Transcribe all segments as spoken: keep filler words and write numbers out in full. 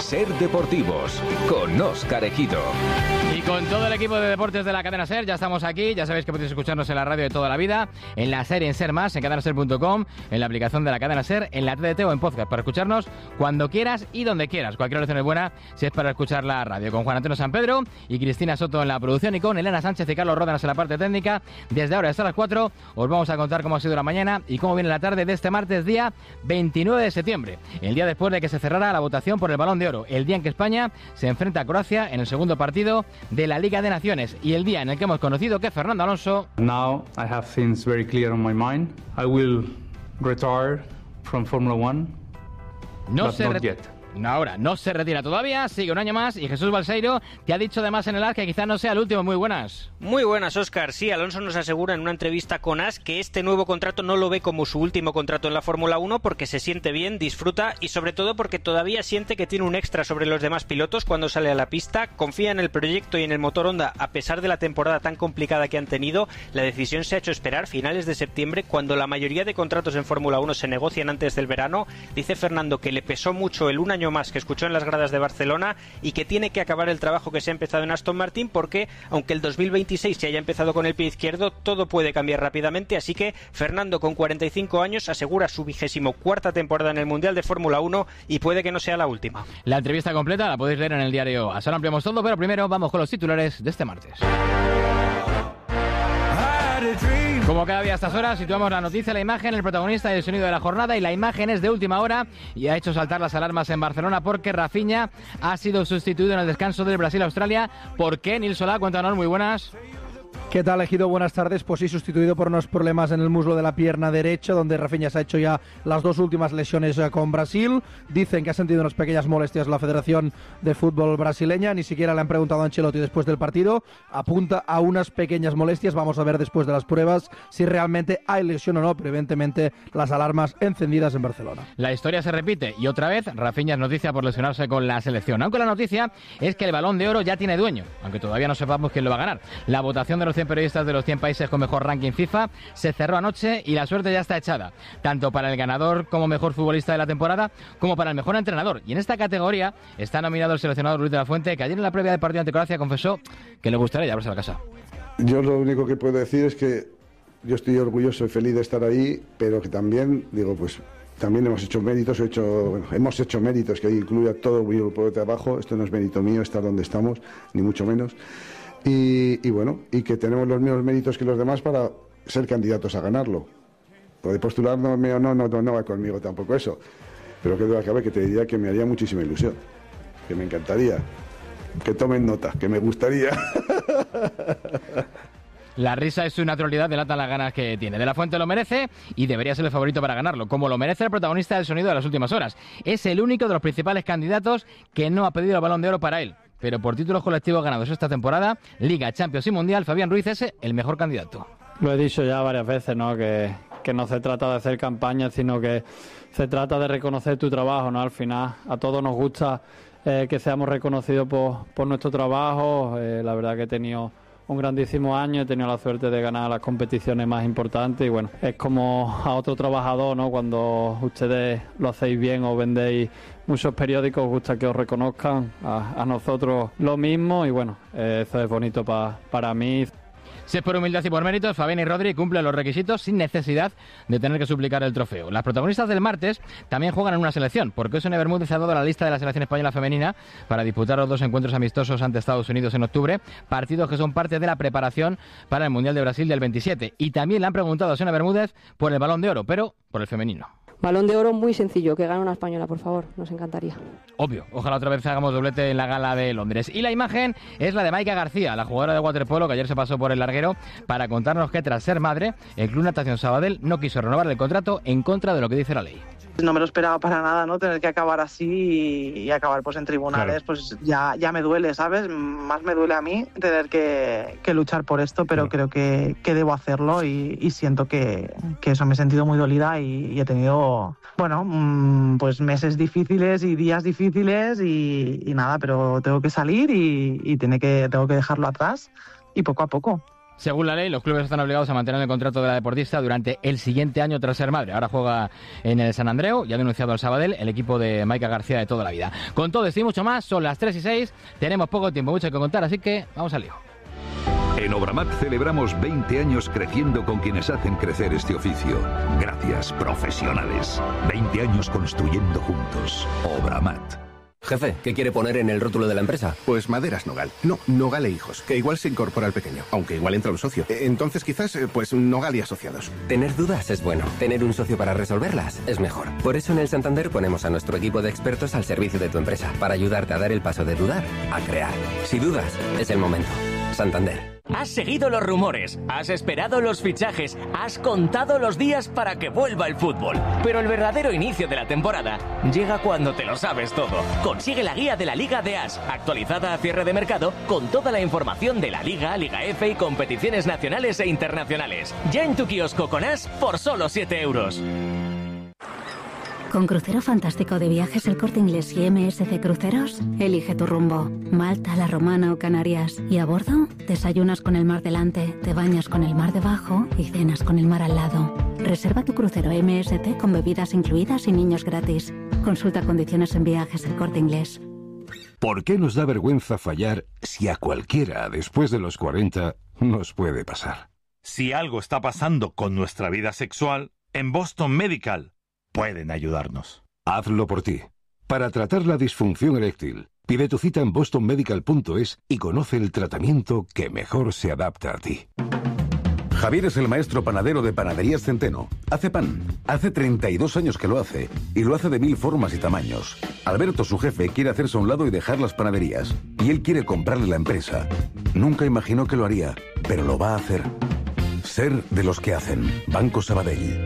Ser Deportivos, con Óscar Ejido. Y con todo el equipo de deportes de la cadena SER, ya estamos aquí. Ya sabéis que podéis escucharnos en la radio de toda la vida, en la SER y en SER Más, en cadena ser punto com, en la aplicación de la cadena SER, en la T D T o en podcast, para escucharnos cuando quieras y donde quieras. Cualquier oración es buena si es para escuchar la radio. Con Juan Antonio San Pedro y Cristina Soto en la producción, y con Elena Sánchez y Carlos Ródenas en la parte técnica. Desde ahora hasta las cuatro os vamos a contar cómo ha sido la mañana y cómo viene la tarde de este martes, día veintinueve de septiembre, el día después de que se cerrara la votación por el Balón de Oro, el día en que España se enfrenta a Croacia en el segundo partido de la Liga de Naciones, y el día en el que hemos conocido que Fernando Alonso... Now I have things very clear on my mind. I will retire from Formula One, no but se not re- yet. Ahora, no se retira todavía, sigue un año más, y Jesús Balseiro te ha dicho además en el A S que quizás no sea el último. Muy buenas. Muy buenas, Óscar. Sí, Alonso nos asegura en una entrevista con A S que este nuevo contrato no lo ve como su último contrato en la Fórmula uno, porque se siente bien, disfruta y sobre todo porque todavía siente que tiene un extra sobre los demás pilotos cuando sale a la pista. Confía en el proyecto y en el motor Honda a pesar de la temporada tan complicada que han tenido. La decisión se ha hecho esperar finales de septiembre, cuando la mayoría de contratos en Fórmula uno se negocian antes del verano. Dice Fernando que le pesó mucho el un año más que escuchó en las gradas de Barcelona y que tiene que acabar el trabajo que se ha empezado en Aston Martin, porque aunque el dos mil veintiséis se haya empezado con el pie izquierdo, todo puede cambiar rápidamente. Así que Fernando, con cuarenta y cinco años, asegura su vigésimo cuarta temporada en el Mundial de Fórmula uno y puede que no sea la última. La entrevista completa la podéis leer en el diario A S. Ahora ampliamos todo, pero primero vamos con los titulares de este martes. Como cada día a estas horas, situamos la noticia, la imagen, el protagonista y el sonido de la jornada, y la imagen es de última hora y ha hecho saltar las alarmas en Barcelona porque Rafinha ha sido sustituido en el descanso del Brasil-Australia. ¿Por qué? Nil Solá, cuéntanos, muy buenas. ¿Qué tal, Ejido? Buenas tardes. Pues sí, sustituido por unos problemas en el muslo de la pierna derecha, donde Rafinha se ha hecho ya las dos últimas lesiones con Brasil. Dicen que ha sentido unas pequeñas molestias la Federación de Fútbol brasileña. Ni siquiera le han preguntado a Ancelotti después del partido. Apunta a unas pequeñas molestias. Vamos a ver después de las pruebas si realmente hay lesión o no, pero evidentemente las alarmas encendidas en Barcelona. La historia se repite y otra vez Rafinha es noticia por lesionarse con la selección. Aunque la noticia es que el Balón de Oro ya tiene dueño, aunque todavía no sepamos quién lo va a ganar. La votación de los cien periodistas de los cien países con mejor ranking FIFA se cerró anoche y la suerte ya está echada, tanto para el ganador como mejor futbolista de la temporada como para el mejor entrenador. Y en esta categoría está nominado el seleccionador Luis de la Fuente, que ayer en la previa del partido ante Croacia confesó que le gustaría llevarse a la casa. Yo lo único que puedo decir es que yo estoy orgulloso y feliz de estar ahí, pero que también, digo, pues también hemos hecho méritos, he hecho, bueno, hemos hecho méritos, que incluye a todo mi grupo de trabajo. Esto no es mérito mío estar donde estamos, ni mucho menos. Y, y bueno, y que tenemos los mismos méritos que los demás para ser candidatos a ganarlo. Lo de postularme o no, no, no, no va conmigo tampoco eso. Pero que duda cabe que te diría que me haría muchísima ilusión, que me encantaría, que tomen nota, que me gustaría. La risa y su naturalidad delatan las ganas que tiene. De la Fuente lo merece y debería ser el favorito para ganarlo, como lo merece el protagonista del sonido de las últimas horas. Es el único de los principales candidatos que no ha pedido el Balón de Oro para él. Pero por títulos colectivos ganados esta temporada, Liga, Champions y Mundial, Fabián Ruiz es el mejor candidato. Lo he dicho ya varias veces, ¿no? Que, que no se trata de hacer campaña, sino que se trata de reconocer tu trabajo, ¿no? Al final, a todos nos gusta eh, que seamos reconocidos por, por nuestro trabajo. Eh, la verdad que he tenido un grandísimo año, he tenido la suerte de ganar las competiciones más importantes y bueno, es como a otro trabajador, ¿no? Cuando ustedes lo hacéis bien o vendéis muchos periódicos, os gusta que os reconozcan, a, a nosotros lo mismo y bueno, eh, eso es bonito pa, para mí. Si es por humildad y por méritos, Fabián y Rodri cumplen los requisitos sin necesidad de tener que suplicar el trofeo. Las protagonistas del martes también juegan en una selección, porque Sonia Bermúdez ha dado la lista de la selección española femenina para disputar los dos encuentros amistosos ante Estados Unidos en octubre, partidos que son parte de la preparación para el Mundial de Brasil del veintisiete. Y también le han preguntado a Sonia Bermúdez por el Balón de Oro, pero por el femenino. Balón de Oro muy sencillo, que gane una española, por favor, nos encantaría. Obvio, ojalá otra vez hagamos doblete en la gala de Londres. Y la imagen es la de Maika García, la jugadora de waterpolo que ayer se pasó por el larguero para contarnos que tras ser madre, el Club Natación Sabadell no quiso renovar el contrato en contra de lo que dice la ley. No me lo esperaba para nada, ¿no? Tener que acabar así y, y acabar pues en tribunales, claro. Pues ya, ya me duele, ¿sabes? Más me duele a mí tener que, que luchar por esto, pero claro. Creo que, que debo hacerlo y, y siento que, que eso, me he sentido muy dolida y, y he tenido, bueno, mmm, pues meses difíciles y días difíciles y, y nada, pero tengo que salir y, y tiene que, tengo que dejarlo atrás y poco a poco. Según la ley, los clubes están obligados a mantener el contrato de la deportista durante el siguiente año tras ser madre. Ahora juega en el San Andreu y ha denunciado al Sabadell, el equipo de Maika García de toda la vida. Con todo esto y mucho más, son las tres y seis, tenemos poco tiempo, mucho que contar, así que vamos al lío. En Obramat celebramos veinte años creciendo con quienes hacen crecer este oficio. Gracias, profesionales. veinte años construyendo juntos. Obramat. Jefe, ¿qué quiere poner en el rótulo de la empresa? Pues Maderas Nogal. No, Nogal e Hijos, que igual se incorpora al pequeño, aunque igual entra un socio. Entonces quizás, pues Nogal y Asociados. Tener dudas es bueno. Tener un socio para resolverlas es mejor. Por eso en el Santander ponemos a nuestro equipo de expertos al servicio de tu empresa, para ayudarte a dar el paso de dudar a crear. Si dudas, es el momento. Santander. Has seguido los rumores, has esperado los fichajes, has contado los días para que vuelva el fútbol. Pero el verdadero inicio de la temporada llega cuando te lo sabes todo. Consigue la guía de la Liga de As, actualizada a cierre de mercado, con toda la información de la Liga, Liga F y competiciones nacionales e internacionales. Ya en tu kiosco con As por solo siete euros. Con Crucero Fantástico de Viajes El Corte Inglés y M S C Cruceros, elige tu rumbo. Malta, La Romana o Canarias. Y a bordo, desayunas con el mar delante, te bañas con el mar debajo y cenas con el mar al lado. Reserva tu crucero M S C con bebidas incluidas y niños gratis. Consulta condiciones en Viajes El Corte Inglés. ¿Por qué nos da vergüenza fallar si a cualquiera después de los cuarenta nos puede pasar? Si algo está pasando con nuestra vida sexual, en Boston Medical pueden ayudarnos. Hazlo por ti. Para tratar la disfunción eréctil, pide tu cita en boston medical punto es y conoce el tratamiento que mejor se adapta a ti. Javier es el maestro panadero de Panaderías Centeno. Hace pan. Hace treinta y dos años que lo hace. Y lo hace de mil formas y tamaños. Alberto, su jefe, quiere hacerse a un lado y dejar las panaderías. Y él quiere comprarle la empresa. Nunca imaginó que lo haría, pero lo va a hacer. Ser de los que hacen. Banco Sabadell.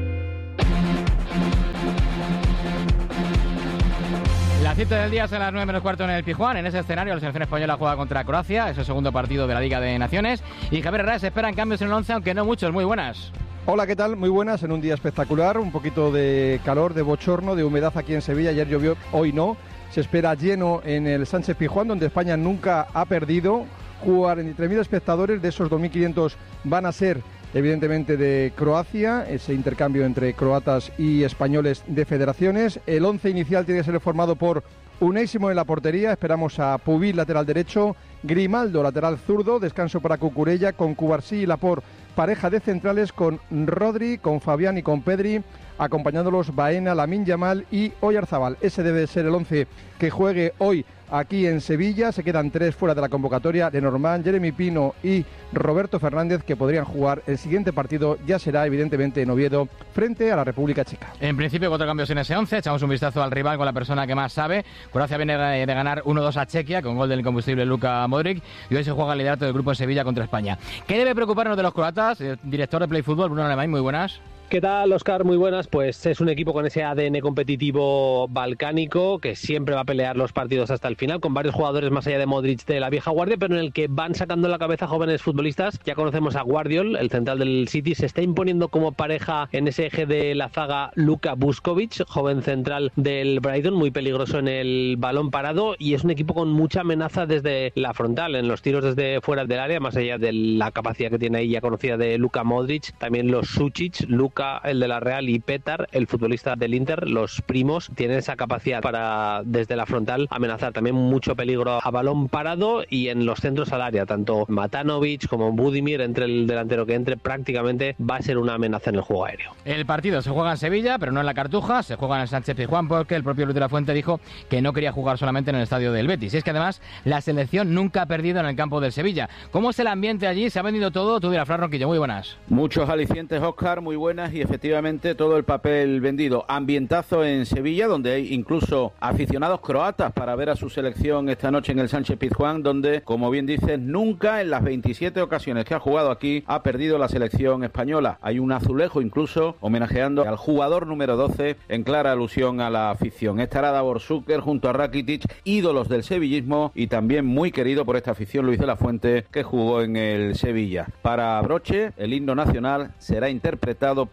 La cita del día es a las nueve menos cuarto en el Pizjuán. En ese escenario la selección española juega contra Croacia. Es el segundo partido de la Liga de Naciones. Y Javier Herrera, se esperan cambios en el once, aunque no muchos. Muy buenas. Hola, ¿qué tal? Muy buenas, en un día espectacular. Un poquito de calor, de bochorno, de humedad aquí en Sevilla. Ayer llovió, hoy no. Se espera lleno en el Sánchez Pizjuán, donde España nunca ha perdido. cuarenta y tres mil espectadores, de esos dos mil quinientos van a ser evidentemente de Croacia, ese intercambio entre croatas y españoles de federaciones. El once inicial tiene que ser formado por Unai Simón en la portería, esperamos a Pubil, lateral derecho, Grimaldo, lateral zurdo, descanso para Cucurella, con Cubarsí y Laporte, pareja de centrales con Rodri, con Fabián y con Pedri, acompañándolos Baena, Lamine Yamal y Oyarzabal. Ese debe ser el once que juegue hoy aquí en Sevilla. Se quedan tres fuera de la convocatoria: Lenormand, Jeremy Pino y Roberto Fernández, que podrían jugar. El siguiente partido ya será evidentemente en Oviedo, frente a la República Checa. En principio cuatro cambios en ese once. Echamos un vistazo al rival con la persona que más sabe. Croacia viene de ganar uno dos a Chequia con gol del incombustible Luka Modric, y hoy se juega el liderato del grupo en Sevilla contra España. ¿Qué debe preocuparnos de los croatas? El director de Play Fútbol, Bruno Alemán, muy buenas. ¿Qué tal, Óscar? Muy buenas. Pues es un equipo con ese A D N competitivo balcánico que siempre va a pelear los partidos hasta el final, con varios jugadores más allá de Modric de la vieja guardia, pero en el que van sacando la cabeza jóvenes futbolistas. Ya conocemos a Guardiol, el central del City, se está imponiendo como pareja en ese eje de la zaga Luka Vuskovic, joven central del Brighton, muy peligroso en el balón parado, y es un equipo con mucha amenaza desde la frontal, en los tiros desde fuera del área, más allá de la capacidad que tiene ahí ya conocida de Luka Modric. También los Sučić, Luka, el de la Real, y Petar, el futbolista del Inter, los primos, tienen esa capacidad para desde la frontal amenazar. También mucho peligro a balón parado y en los centros al área, tanto Matanovic como Budimir, entre el delantero que entre, prácticamente va a ser una amenaza en el juego aéreo. El partido se juega en Sevilla, pero no en la Cartuja, se juega en el Sánchez Pizjuán, porque el propio Luis de la Fuente dijo que no quería jugar solamente en el estadio del Betis. Y es que además la selección nunca ha perdido en el campo del Sevilla. ¿Cómo es el ambiente allí? ¿Se ha vendido todo? Tú dirás, Fran Ronquillo, muy buenas. Muchos alicientes, Óscar, muy buenas, y efectivamente Efectivamente, todo el papel vendido. Ambientazo en Sevilla, donde hay incluso aficionados croatas para ver a su selección esta noche en el Sánchez Pizjuán, donde, como bien dices, nunca en las veintisiete ocasiones que ha jugado aquí ha perdido la selección española. Hay un azulejo incluso homenajeando al jugador número doce, en clara alusión a la afición. Estará Davor Šuker junto a Rakitic, ídolos del sevillismo y también muy querido por esta afición Luis de la Fuente, que jugó en el Sevilla. Para Broche, el himno nacional será interpretado por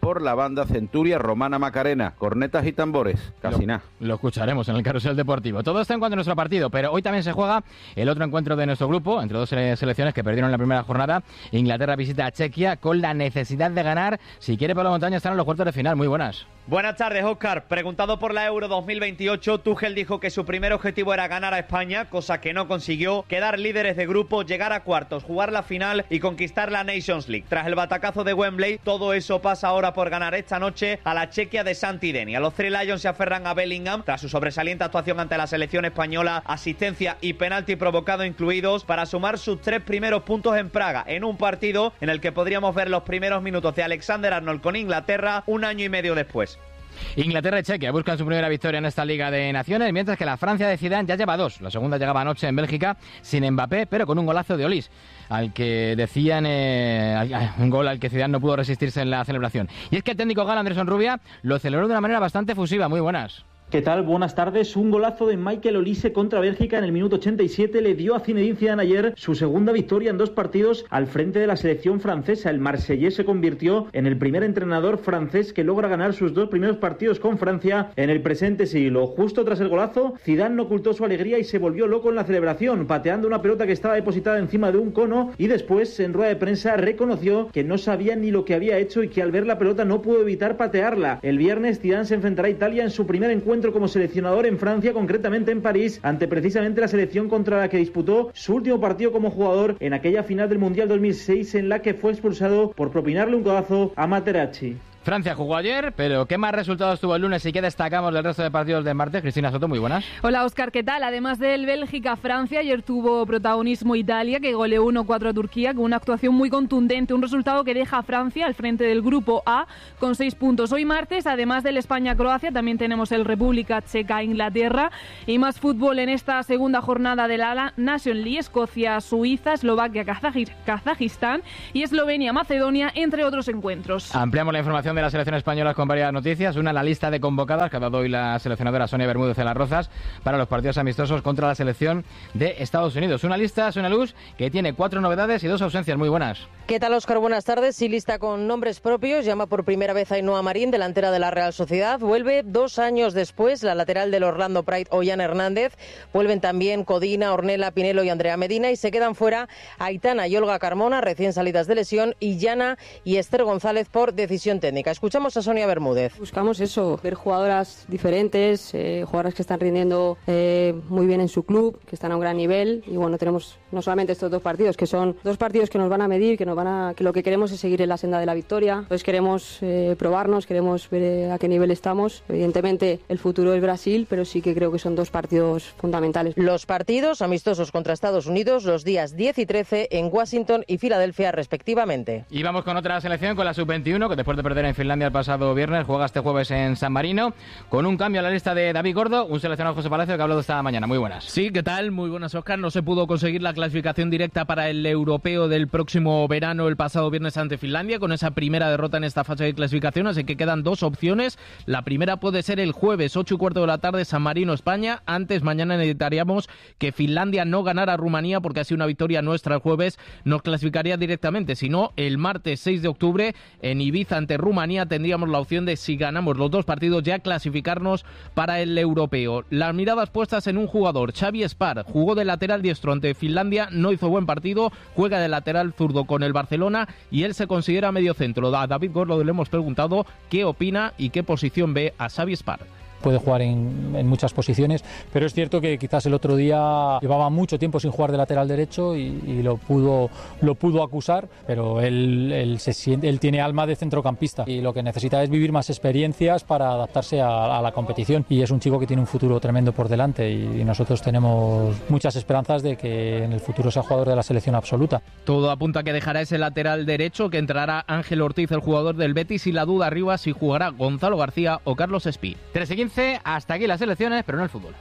por la banda Centuria Romana Macarena. Cornetas y tambores, casi nada. Lo escucharemos en el Carrusel Deportivo. Todo esto en cuanto a nuestro partido, pero hoy también se juega el otro encuentro de nuestro grupo, entre dos selecciones que perdieron la primera jornada. Inglaterra visita a Chequia con la necesidad de ganar si quiere Pablo Montaña estar en los cuartos de final. Muy buenas. Buenas tardes, Óscar. Preguntado por la Euro dos mil veintiocho, Tuchel dijo que su primer objetivo era ganar a España, cosa que no consiguió, quedar líderes de grupo, llegar a cuartos, jugar la final y conquistar la Nations League. Tras el batacazo de Wembley, todo eso pasa ahora por ganar esta noche a la Chequia de Santidenia. Los Three Lions se aferran a Bellingham tras su sobresaliente actuación ante la selección española, asistencia y penalti provocado incluidos, para sumar sus tres primeros puntos en Praga, en un partido en el que podríamos ver los primeros minutos de Alexander Arnold con Inglaterra un año y medio después. Inglaterra y Chequia buscan su primera victoria en esta Liga de Naciones, mientras que la Francia de Zidane ya lleva dos. La segunda llegaba anoche en Bélgica sin Mbappé, pero con un golazo de Olís, al que decían eh, un gol al que Zidane no pudo resistirse en la celebración. Y es que el técnico galo Anderson Rubia lo celebró de una manera bastante fusiva. Muy buenas. ¿Qué tal? Buenas tardes. Un golazo de Michael Olise contra Bélgica en el minuto ochenta y siete le dio a Zinedine Zidane ayer su segunda victoria en dos partidos al frente de la selección francesa. El marsellés se convirtió en el primer entrenador francés que logra ganar sus dos primeros partidos con Francia en el presente siglo. Justo tras el golazo, Zidane no ocultó su alegría y se volvió loco en la celebración, pateando una pelota que estaba depositada encima de un cono, y después, en rueda de prensa, reconoció que no sabía ni lo que había hecho y que al ver la pelota no pudo evitar patearla. El viernes, Zidane se enfrentará a Italia en su primer encuentro como seleccionador en Francia, concretamente en París, ante precisamente la selección contra la que disputó su último partido como jugador en aquella final del Mundial dos mil seis, en la que fue expulsado por propinarle un codazo a Materazzi. Francia jugó ayer, pero ¿qué más resultados tuvo el lunes y qué destacamos del resto de partidos del martes? Cristina Soto, muy buenas. Hola, Óscar, ¿qué tal? Además del Bélgica-Francia, ayer tuvo protagonismo Italia, que goleó uno cuatro a Turquía con una actuación muy contundente, un resultado que deja a Francia al frente del grupo A con seis puntos. Hoy martes, además del España-Croacia, también tenemos el República Checa-Inglaterra y más fútbol en esta segunda jornada de la Nation League: Escocia-Suiza, Eslovaquia-Kazajistán y Eslovenia-Macedonia, entre otros encuentros. Ampliamos la información de la selección española con varias noticias. Una, la lista de convocadas que ha dado hoy la seleccionadora Sonia Bermúdez en Las Rozas para los partidos amistosos contra la selección de Estados Unidos. Una lista, Sonia Luz, que tiene cuatro novedades y dos ausencias. Muy buenas. ¿Qué tal, Óscar? Buenas tardes. Sí, lista con nombres propios. Llama por primera vez a Ainhoa Marín, delantera de la Real Sociedad. Vuelve dos años después la lateral del Orlando Pride, Ollana Hernández. Vuelven también Codina, Ornella Pinelo y Andrea Medina. Y se quedan fuera Aitana y Olga Carmona, recién salidas de lesión, y Yana y Esther González por decisión técnica. Escuchamos a Sonia Bermúdez. Buscamos eso, ver jugadoras diferentes, eh, jugadoras que están rindiendo eh, muy bien en su club, que están a un gran nivel, y bueno, tenemos no solamente estos dos partidos, que son dos partidos que nos van a medir, que nos van a, que lo que queremos es seguir en la senda de la victoria. Entonces queremos eh, probarnos, queremos ver eh, a qué nivel estamos. Evidentemente el futuro es Brasil, pero sí que creo que son dos partidos fundamentales. Los partidos amistosos contra Estados Unidos los días diez y trece en Washington y Filadelfia respectivamente. Y vamos con otra selección, con la sub veintiuno, que después de perder en Finlandia el pasado viernes juega este jueves en San Marino, con un cambio a la lista de David Gordo, un seleccionado José Palacio que ha hablado esta mañana. Muy buenas. Sí, ¿qué tal? Muy buenas, Óscar. No se pudo conseguir la clasificación directa para el europeo del próximo verano el pasado viernes ante Finlandia, con esa primera derrota en esta fase de clasificación, así que quedan dos opciones. La primera puede ser el jueves, ocho y cuarto de la tarde, San Marino, España. Antes, mañana necesitaríamos que Finlandia no ganara a Rumanía, porque así una victoria nuestra el jueves nos clasificaría directamente. Si no, el martes seis de octubre en Ibiza ante Rumanía tendríamos la opción de, si ganamos los dos partidos, ya clasificarnos para el europeo. Las miradas puestas en un jugador, Xavi Spar, jugó de lateral diestro ante Finlandia, no hizo buen partido, juega de lateral zurdo con el Barcelona y él se considera medio centro. A David Gordo le hemos preguntado qué opina y qué posición ve a Xavi Spar. Puede jugar en, en muchas posiciones, pero es cierto que quizás el otro día llevaba mucho tiempo sin jugar de lateral derecho y, y lo pudo lo pudo acusar, pero él, él, se siente, él tiene alma de centrocampista y lo que necesita es vivir más experiencias para adaptarse a, a la competición, y es un chico que tiene un futuro tremendo por delante y, y nosotros tenemos muchas esperanzas de que en el futuro sea jugador de la selección absoluta. Todo apunta a que dejará ese lateral derecho, que entrará Ángel Ortiz, el jugador del Betis, y la duda arriba si jugará Gonzalo García o Carlos Espí. tres y quince, hasta aquí las elecciones, pero no el fútbol.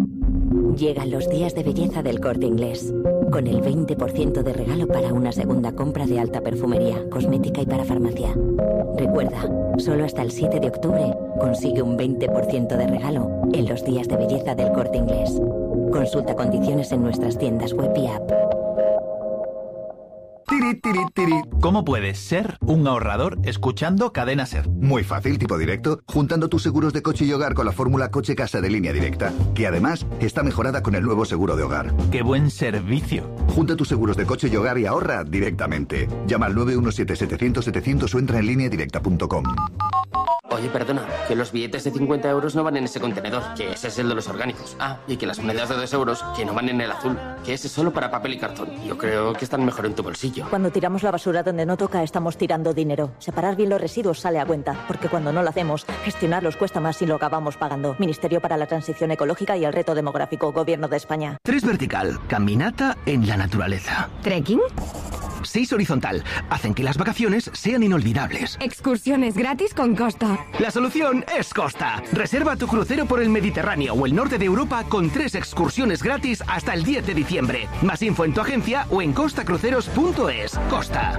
Llegan los días de belleza del Corte Inglés, con el veinte por ciento de regalo para una segunda compra de alta perfumería, cosmética y para farmacia. Recuerda, solo hasta el siete de octubre consigue un veinte por ciento de regalo en los días de belleza del Corte Inglés. Consulta condiciones en nuestras tiendas web y app. Tiri, tiri, tiri. ¿Cómo puedes ser un ahorrador escuchando Cadena SER? Muy fácil, tipo directo, juntando tus seguros de coche y hogar con la fórmula Coche Casa de Línea Directa, que además está mejorada con el nuevo seguro de hogar. ¡Qué buen servicio! Junta tus seguros de coche y hogar y ahorra directamente. Llama al nueve uno siete setecientos setecientos o entra en línea directa punto com. Oye, perdona, que los billetes de cincuenta euros no van en ese contenedor, que ese es el de los orgánicos. Ah, y que las monedas de dos euros, que no van en el azul, que ese es solo para papel y cartón. Yo creo que están mejor en tu bolsillo. Cuando tiramos la basura donde no toca, estamos tirando dinero. Separar bien los residuos sale a cuenta, porque cuando no lo hacemos, gestionarlos cuesta más y lo acabamos pagando. Ministerio para la Transición Ecológica y el Reto Demográfico, Gobierno de España. Tres vertical, caminata en la naturaleza. ¿Trekking? Seis horizontal, hacen que las vacaciones sean inolvidables. Excursiones gratis con Costa. La solución es Costa. Reserva tu crucero por el Mediterráneo o el norte de Europa con tres excursiones gratis hasta el diez de diciembre. Más info en tu agencia o en costa cruceros punto es. Costa.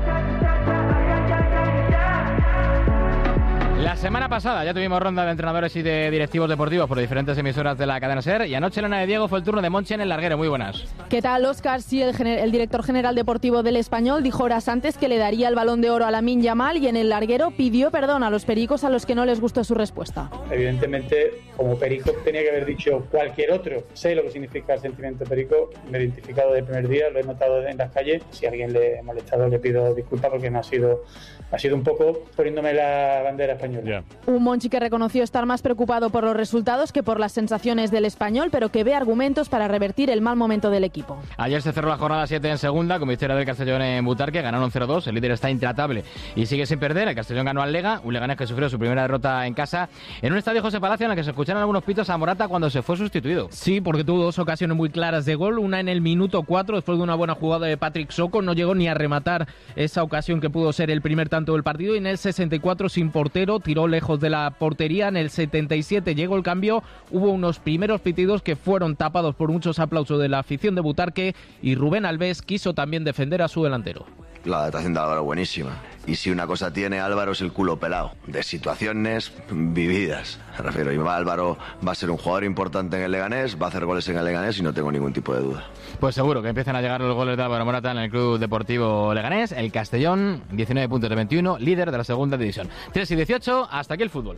La semana pasada ya tuvimos ronda de entrenadores y de directivos deportivos por diferentes emisoras de la cadena SER y anoche, Elena de Diego, fue el turno de Monchi en el larguero. Muy buenas. ¿Qué tal, Óscar? Sí, el, gener- el director general deportivo del Español dijo horas antes que le daría el Balón de Oro a Lamine Yamal y en el larguero pidió perdón a los pericos a los que no les gustó su respuesta. Evidentemente, como perico tenía que haber dicho cualquier otro. Sé lo que significa el sentimiento perico, me he identificado desde el primer día, lo he notado en las calles. Si a alguien le he molestado, le pido disculpas porque me ha sido, ha sido un poco poniéndome la bandera española. Yeah. Un Monchi que reconoció estar más preocupado por los resultados que por las sensaciones del Español, pero que ve argumentos para revertir el mal momento del equipo. Ayer se cerró la jornada siete en segunda, con victoria del Castellón en Butarque, ganaron cero dos, el líder está intratable y sigue sin perder. El Castellón ganó al Lega, un Leganés que sufrió su primera derrota en casa, en un estadio José Palacio en el que se escucharon algunos pitos a Morata cuando se fue sustituido. Sí, porque tuvo dos ocasiones muy claras de gol, una en el minuto cuatro, después de una buena jugada de Patrick Soko, no llegó ni a rematar esa ocasión que pudo ser el primer tanto del partido, y en el sesenta y cuatro sin portero, tiró lejos de la portería. En el setenta y siete llegó el cambio, hubo unos primeros pitidos que fueron tapados por muchos aplausos de la afición de Butarque, y Rubén Alves quiso también defender a su delantero. La adaptación de Álvaro buenísima. Y si una cosa tiene Álvaro es el culo pelado, de situaciones vividas. Me refiero, y Álvaro va a ser un jugador importante en el Leganés, va a hacer goles en el Leganés y no tengo ningún tipo de duda. Pues seguro que empiezan a llegar los goles de Álvaro Morata en el Club Deportivo Leganés. El Castellón, diecinueve puntos de veintiuno, líder de la segunda división. tres y dieciocho, hasta aquí el fútbol.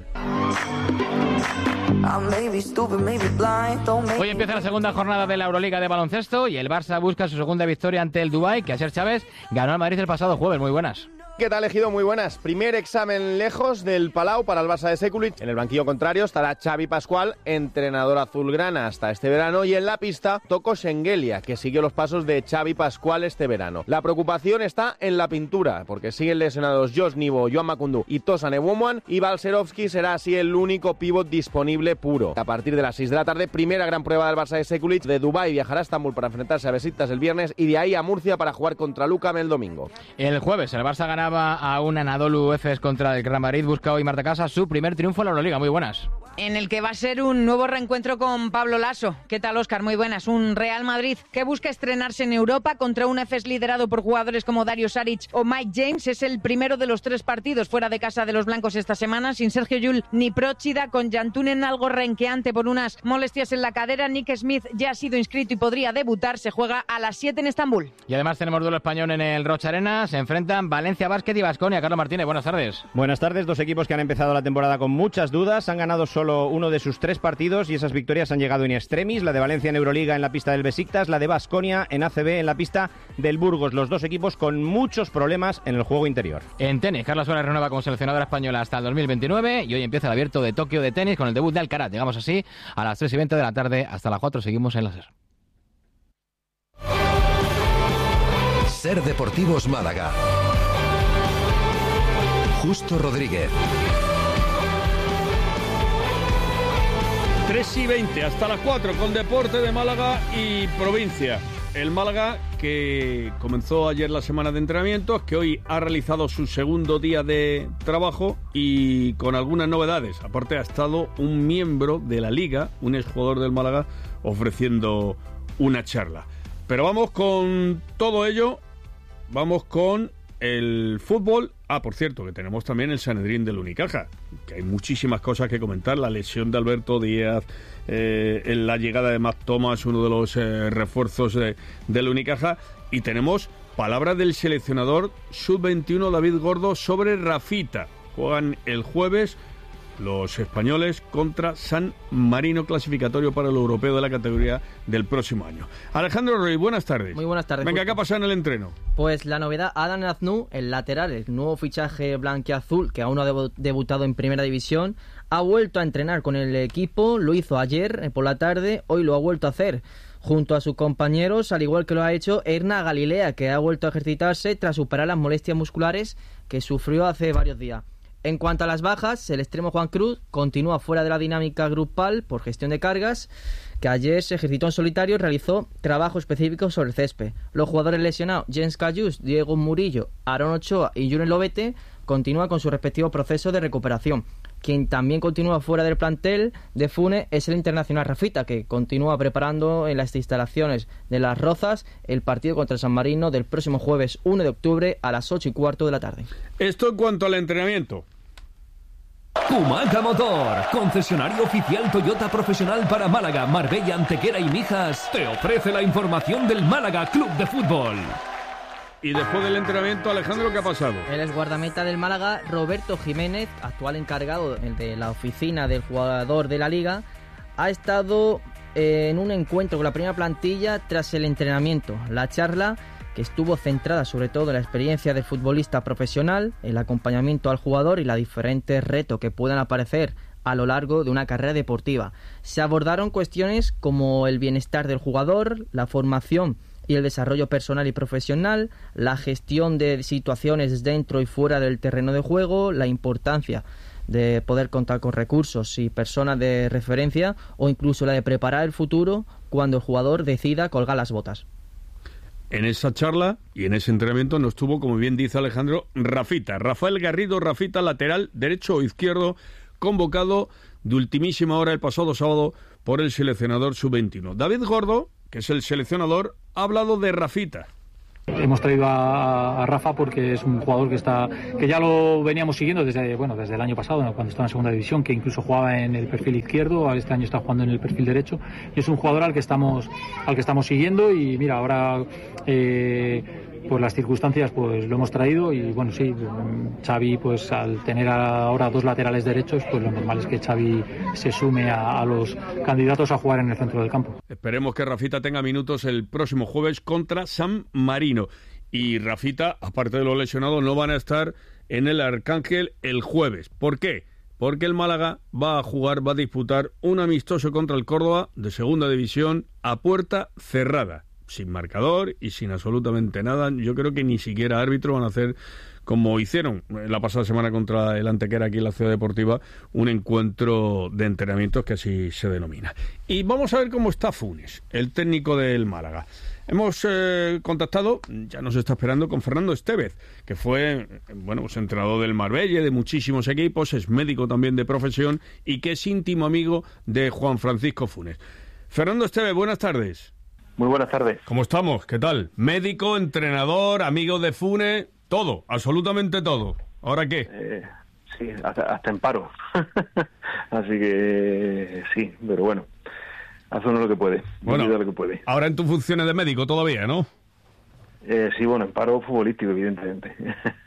Hoy empieza la segunda jornada de la Euroliga de baloncesto y el Barça busca su segunda victoria ante el Dubái, que Asier Chávez ganó al Madrid el pasado jueves. Muy buenas. ¿Qué tal, Ejido? Muy buenas. Primer examen lejos del Palau para el Barça de Sekulic. En el banquillo contrario estará Xavi Pascual, entrenador azulgrana hasta este verano, y en la pista Toko Shengelia, que siguió los pasos de Xavi Pascual este verano. La preocupación está en la pintura, porque siguen lesionados Josh Nivo, Joan Makundu y Tosan Ewomwan, y Balcerovski será así el único pívot disponible puro. A partir de las seis de la tarde, primera gran prueba del Barça de Sekulic. De Dubái viajará a Estambul para enfrentarse a Besiktas el viernes y de ahí a Murcia para jugar contra Lucam el domingo. El jueves el Barça ganaba a un Anadolu Efes contra el Real Madrid. Busca hoy Marta Casa su primer triunfo en la Euroliga. Muy buenas. En el que va a ser un nuevo reencuentro con Pablo Laso. ¿Qué tal, Óscar? Muy buenas. Un Real Madrid que busca estrenarse en Europa contra un Efes liderado por jugadores como Dario Saric o Mike James. Es el primero de los tres partidos fuera de casa de los blancos esta semana, sin Sergio Llull ni Próchida, con Jantunen algo renqueante por unas molestias en la cadera. Nick Smith ya ha sido inscrito y podría debutar. Se juega a las siete en Estambul. Y además tenemos duelo español en el Rocha Arena. Se enfrentan Valencia Basket y Baskonia. Carlos Martínez, buenas tardes. Buenas tardes. Dos equipos que han empezado la temporada con muchas dudas. Han ganado solo uno de sus tres partidos y esas victorias han llegado in extremis. La de Valencia en Euroliga en la pista del Besiktas, la de Baskonia en A C B en la pista del Burgos. Los dos equipos con muchos problemas en el juego interior. En tenis, Carla Suárez renueva como seleccionadora española hasta el dos mil veintinueve y hoy empieza el Abierto de Tokio de tenis con el debut de Alcaraz. Llegamos así a las tres y veinte de la tarde. Hasta las cuatro seguimos en la SER. SER Deportivos Málaga. Justo Rodríguez. tres y veinte, hasta las cuatro, con Deporte de Málaga y provincia. El Málaga, que comenzó ayer la semana de entrenamientos, que hoy ha realizado su segundo día de trabajo y con algunas novedades. Aparte, ha estado un miembro de la Liga, un exjugador del Málaga, ofreciendo una charla. Pero vamos con todo ello, vamos con el fútbol. Ah, por cierto, que tenemos también el Sanedrín del Unicaja, que hay muchísimas cosas que comentar. La lesión de Alberto Díaz, eh, la llegada de Matt Thomas, uno de los eh, refuerzos de, del Unicaja, Y tenemos palabras del seleccionador sub veintiuno David Gordo sobre Rafita. Juegan el jueves los españoles contra San Marino, clasificatorio para el europeo de la categoría del próximo año. Alejandro Roy, buenas tardes. Muy buenas tardes. Venga, justo. ¿qué ha pasado en el entreno? Pues la novedad, Adam Aznou, el lateral, el nuevo fichaje blanquiazul, que aún no ha debu- debutado en Primera División, ha vuelto a entrenar con el equipo, lo hizo ayer eh, por la tarde, hoy lo ha vuelto a hacer junto a sus compañeros, al igual que lo ha hecho Erna Galilea, que ha vuelto a ejercitarse tras superar las molestias musculares que sufrió hace varios días. En cuanto a las bajas, el extremo Juan Cruz continúa fuera de la dinámica grupal por gestión de cargas, que ayer se ejercitó en solitario y realizó trabajo específico sobre el césped. Los jugadores lesionados, Jens Cayús, Diego Murillo, Aaron Ochoa y Julen Lobete, continúan con su respectivo proceso de recuperación. Quien también continúa fuera del plantel de Funes es el internacional Rafita, que continúa preparando en las instalaciones de Las Rozas el partido contra el San Marino del próximo jueves uno de octubre a las ocho y cuarto de la tarde. Esto en cuanto al entrenamiento. Kumaca Motor, concesionario oficial Toyota profesional para Málaga, Marbella, Antequera y Mijas, te ofrece la información del Málaga Club de Fútbol. Y después del entrenamiento, Alejandro, ¿qué ha pasado? El exguardameta del Málaga, Roberto Jiménez, actual encargado de la oficina del jugador de la Liga, ha estado en un encuentro con la primera plantilla tras el entrenamiento. La charla, que estuvo centrada sobre todo en la experiencia del futbolista profesional, el acompañamiento al jugador y los diferentes retos que puedan aparecer a lo largo de una carrera deportiva. Se abordaron cuestiones como el bienestar del jugador, la formación y el desarrollo personal y profesional, la gestión de situaciones dentro y fuera del terreno de juego, la importancia de poder contar con recursos y personas de referencia, o incluso la de preparar el futuro cuando el jugador decida colgar las botas. En esa charla y en ese entrenamiento no estuvo, como bien dice Alejandro, Rafita. Rafael Garrido, Rafita, lateral derecho o izquierdo, convocado de ultimísima hora el pasado sábado por el seleccionador sub veintiuno. David Gordo, que es el seleccionador, ha hablado de Rafita. Hemos traído a, a Rafa porque es un jugador que está que ya lo veníamos siguiendo desde bueno desde el año pasado, ¿no? Cuando estaba en segunda división, que incluso jugaba en el perfil izquierdo. Este año está jugando en el perfil derecho y es un jugador al que estamos al que estamos siguiendo. Y mira, ahora eh, por las circunstancias pues lo hemos traído. Y bueno, sí, Xavi, pues al tener ahora dos laterales derechos, pues lo normal es que Xavi se sume a, a los candidatos a jugar en el centro del campo. Esperemos que Rafita tenga minutos el próximo jueves contra San Marino. Y Rafita, aparte de los lesionados, no van a estar en el Arcángel el jueves. ¿Por qué? Porque el Málaga va a jugar, va a disputar un amistoso contra el Córdoba de segunda división a puerta cerrada, sin marcador y sin absolutamente nada. Yo creo que ni siquiera árbitro van a hacer, como hicieron la pasada semana contra el Antequera aquí en la Ciudad Deportiva, un encuentro de entrenamientos que así se denomina. Y vamos a ver cómo está Funes, el técnico del Málaga. Hemos eh, contactado, ya nos está esperando, con Fernando Estevez, que fue, bueno, pues entrenador del Marbella, de muchísimos equipos, es médico también de profesión y que es íntimo amigo de Juan Francisco Funes. Fernando Estevez, buenas tardes. Muy buenas tardes. ¿Cómo estamos? ¿Qué tal? Médico, entrenador, amigo de Funes, todo, absolutamente todo. ¿Ahora qué? Eh, sí, hasta, hasta en paro. Así que sí, pero bueno. Hace uno lo que puede, bueno, lo que puede. Ahora en tus funciones de médico todavía, ¿no? Eh, sí, bueno, en paro futbolístico, evidentemente.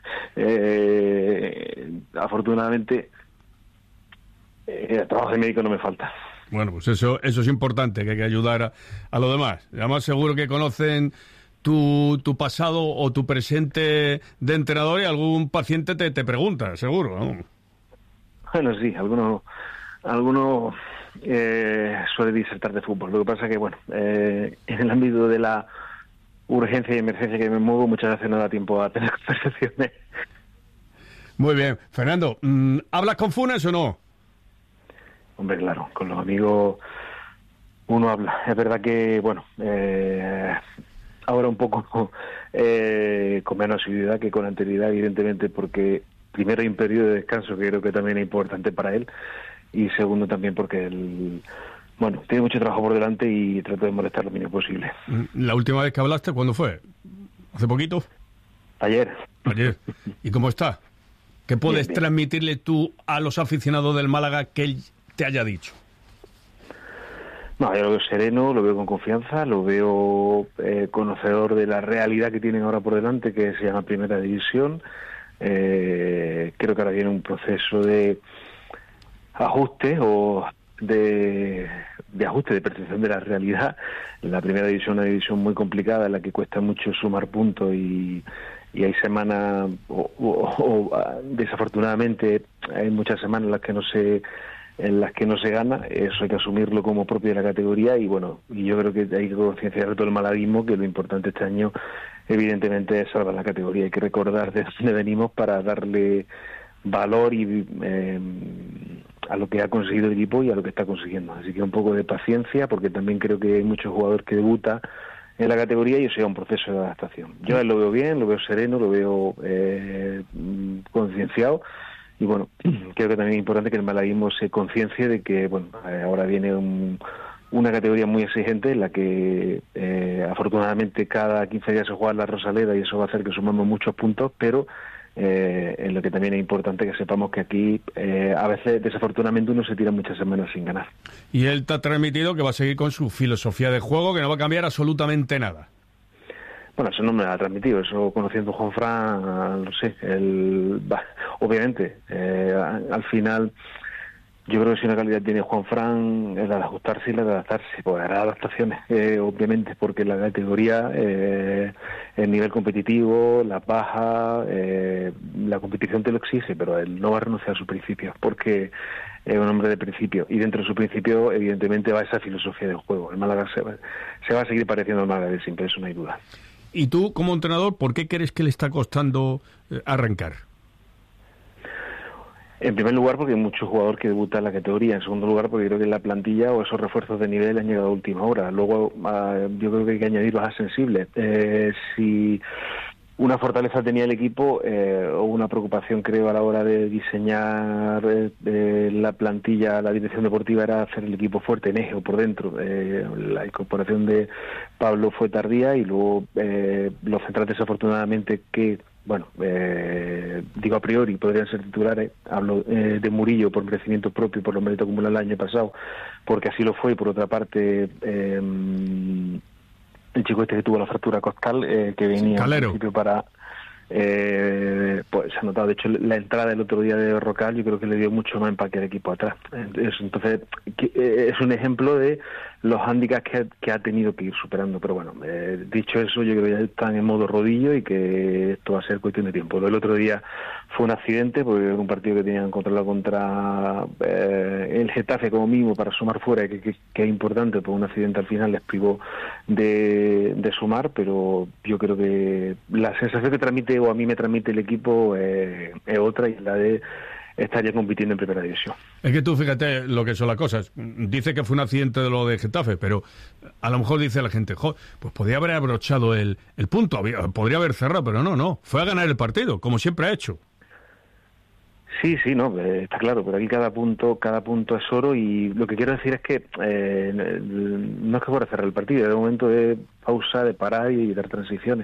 eh, afortunadamente, eh, el trabajo de médico no me falta. Bueno, pues eso eso es importante, que hay que ayudar a, a los demás. Además, seguro que conocen tu, tu pasado o tu presente de entrenador y algún paciente te, te pregunta, seguro, ¿no? Bueno, sí, algunos... algunos Eh, suele disertar de fútbol. Lo que pasa es que, bueno, eh, en el ámbito de la urgencia y emergencia que me muevo, muchas veces no da tiempo a tener conversaciones. Muy bien. Fernando, ¿hablas con Funes o no? Hombre, claro, con los amigos uno habla. Es verdad que, bueno, eh, ahora un poco eh, con menos asiduidad que con anterioridad, evidentemente, porque primero hay un periodo de descanso que creo que también es importante para él. Y segundo también porque el, bueno, tiene mucho trabajo por delante y trato de molestar lo mínimo posible. ¿La última vez que hablaste, cuándo fue? ¿Hace poquito? Ayer. Ayer. ¿Y cómo está? ¿Qué puedes bien, bien. transmitirle tú a los aficionados del Málaga que él te haya dicho? No, yo lo veo sereno, lo veo con confianza, lo veo eh, conocedor de la realidad que tienen ahora por delante, que se llama Primera División. Eh, creo que ahora viene un proceso de ajuste o de, de ajuste, de percepción de la realidad. La Primera División es una división muy complicada en la que cuesta mucho sumar puntos y, y hay semanas, o, o, o desafortunadamente hay muchas semanas en las que no se en las que no se gana. Eso hay que asumirlo como propio de la categoría y bueno, y yo creo que hay que concienciar todo el malaguismo, que lo importante este año evidentemente es salvar la categoría. Hay que recordar de dónde venimos para darle valor y eh, a lo que ha conseguido el equipo y a lo que está consiguiendo. Así que un poco de paciencia, porque también creo que hay muchos jugadores que debutan en la categoría y eso es un proceso de adaptación. Yo lo veo bien, lo veo sereno, lo veo eh, concienciado. Y bueno, creo que también es importante que el malaguismo se conciencie de que bueno, ahora viene un, una categoría muy exigente en la que eh, afortunadamente cada quince días se juega la Rosaleda y eso va a hacer que sumamos muchos puntos, pero eh, en lo que también es importante que sepamos que aquí eh, a veces desafortunadamente uno se tira muchas semanas sin ganar. Y él te ha transmitido que va a seguir con su filosofía de juego, que no va a cambiar absolutamente nada. Bueno, eso no me lo ha transmitido, eso conociendo a Juanfran, no sé, el, bah, obviamente, eh, al final, yo creo que si una calidad tiene Juanfran es la de ajustarse y la de adaptarse, pues hará adaptaciones, eh, obviamente, porque la categoría, eh, el nivel competitivo, las bajas, eh, la competición te lo exige, pero él no va a renunciar a sus principios, porque es un hombre de principio, y dentro de su principio, evidentemente, va esa filosofía del juego. El Málaga se va, se va a seguir pareciendo al Málaga de siempre, eso no hay duda. Y tú, como entrenador, ¿por qué crees que le está costando eh, arrancar? En primer lugar, porque hay muchos jugadores que debutan en la categoría. En segundo lugar, porque creo que la plantilla o esos refuerzos de nivel han llegado a última hora. Luego, uh, yo creo que hay que añadirlos a sensibles. Eh, si una fortaleza tenía el equipo, eh, o una preocupación, creo, a la hora de diseñar eh, eh, la plantilla, la dirección deportiva, era hacer el equipo fuerte en eje o por dentro. Eh, la incorporación de Pablo fue tardía y luego eh, los centrales, desafortunadamente, que, bueno, eh, digo a priori, podrían ser titulares. Hablo eh, de Murillo por merecimiento propio, por los méritos acumulados el año pasado, porque así lo fue. Y por otra parte, eh, el chico este que tuvo la fractura costal, eh, que venía al principio para... Eh, pues se ha notado, de hecho, la entrada el otro día de Rocal, yo creo que le dio mucho más empaque al equipo atrás. Entonces, es un ejemplo de los hándicaps que, que ha tenido que ir superando. Pero bueno, eh, dicho eso, yo creo que ya están en modo rodillo y que esto va a ser cuestión de tiempo. El otro día fue un accidente, porque era un partido que tenían controlado contra eh, el Getafe como mínimo para sumar fuera, que, que, que es importante, pues un accidente al final les privó de, de sumar, pero yo creo que la sensación que transmite, o a mí me transmite el equipo, eh, es otra, y la de estar ya compitiendo en primera división. Es que tú fíjate lo que son las cosas. Dice que fue un accidente de lo de Getafe, pero a lo mejor dice la gente, jo, pues podría haber abrochado el, el punto, había, podría haber cerrado, pero no, no, fue a ganar el partido, como siempre ha hecho. Sí, sí, no, eh, está claro, pero aquí cada punto cada punto es oro, y lo que quiero decir es que eh, no es que fuera a cerrar el partido, es un momento de pausa, de parar y dar transiciones.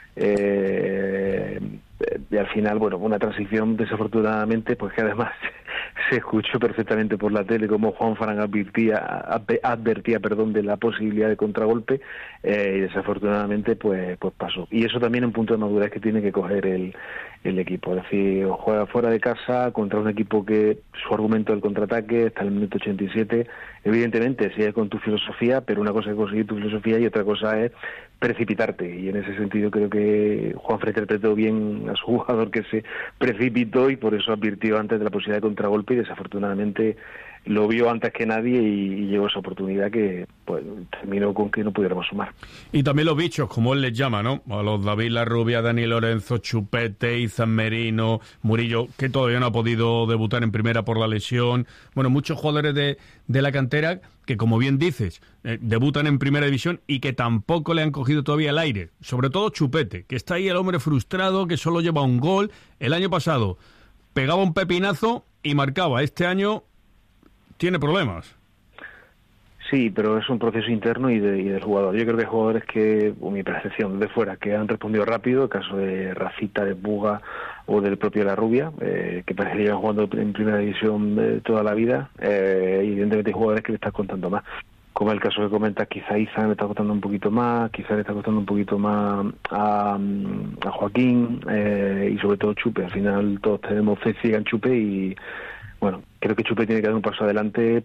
Eh, y al final, bueno, una transición desafortunadamente, pues que además se escuchó perfectamente por la tele como Juanfran advertía, advertía perdón, de la posibilidad de contragolpe, eh, y desafortunadamente pues pues pasó. Y eso también es un punto de madurez que tiene que coger el, el equipo. Es decir, juega fuera de casa contra un equipo que su argumento del contraataque está en el minuto ochenta y siete. Evidentemente, sigue con tu filosofía, pero una cosa es conseguir tu filosofía y otra cosa es precipitarte, y en ese sentido creo que Juanfran interpretó bien a su jugador, que se precipitó y por eso advirtió antes de la posibilidad de contragolpe, y desafortunadamente lo vio antes que nadie y, y llegó esa oportunidad que pues terminó con que no pudiéramos sumar. Y también los bichos, como él les llama, ¿no? A los David Larrubia, Dani Lorenzo, Chupete, Izan Merino, Murillo, que todavía no ha podido debutar en primera por la lesión. Bueno, muchos jugadores de, de la cantera que, como bien dices, eh, debutan en primera división y que tampoco le han cogido todavía el aire. Sobre todo Chupete, que está ahí el hombre frustrado, que solo lleva un gol. El año pasado pegaba un pepinazo y marcaba. Este año tiene problemas. Sí, pero es un proceso interno y, de, y del jugador. Yo creo que hay jugadores que, o mi percepción de fuera, que han respondido rápido, el caso de Rafita, de Buga o del propio La Rubia, eh, que parece que llevan jugando en primera división eh, toda la vida. Eh, evidentemente hay jugadores que le están contando más. como el caso que comentas, quizá Iza me está costando un poquito más, quizá le está costando un poquito más a, a Joaquín eh, y sobre todo Chupe. Al final todos tenemos fe ciega en Chupe y bueno, creo que Chupe tiene que dar un paso adelante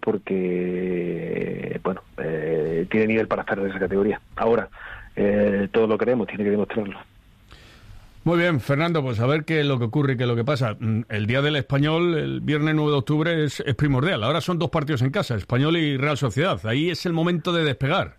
porque bueno, eh, tiene nivel para estar en esa categoría. Ahora, eh, todo lo queremos, tiene que demostrarlo. Muy bien, Fernando, pues a ver qué es lo que ocurre y qué es lo que pasa. El Día del Español, el viernes nueve de octubre, es, es primordial. Ahora son dos partidos en casa, Español y Real Sociedad. Ahí es el momento de despegar.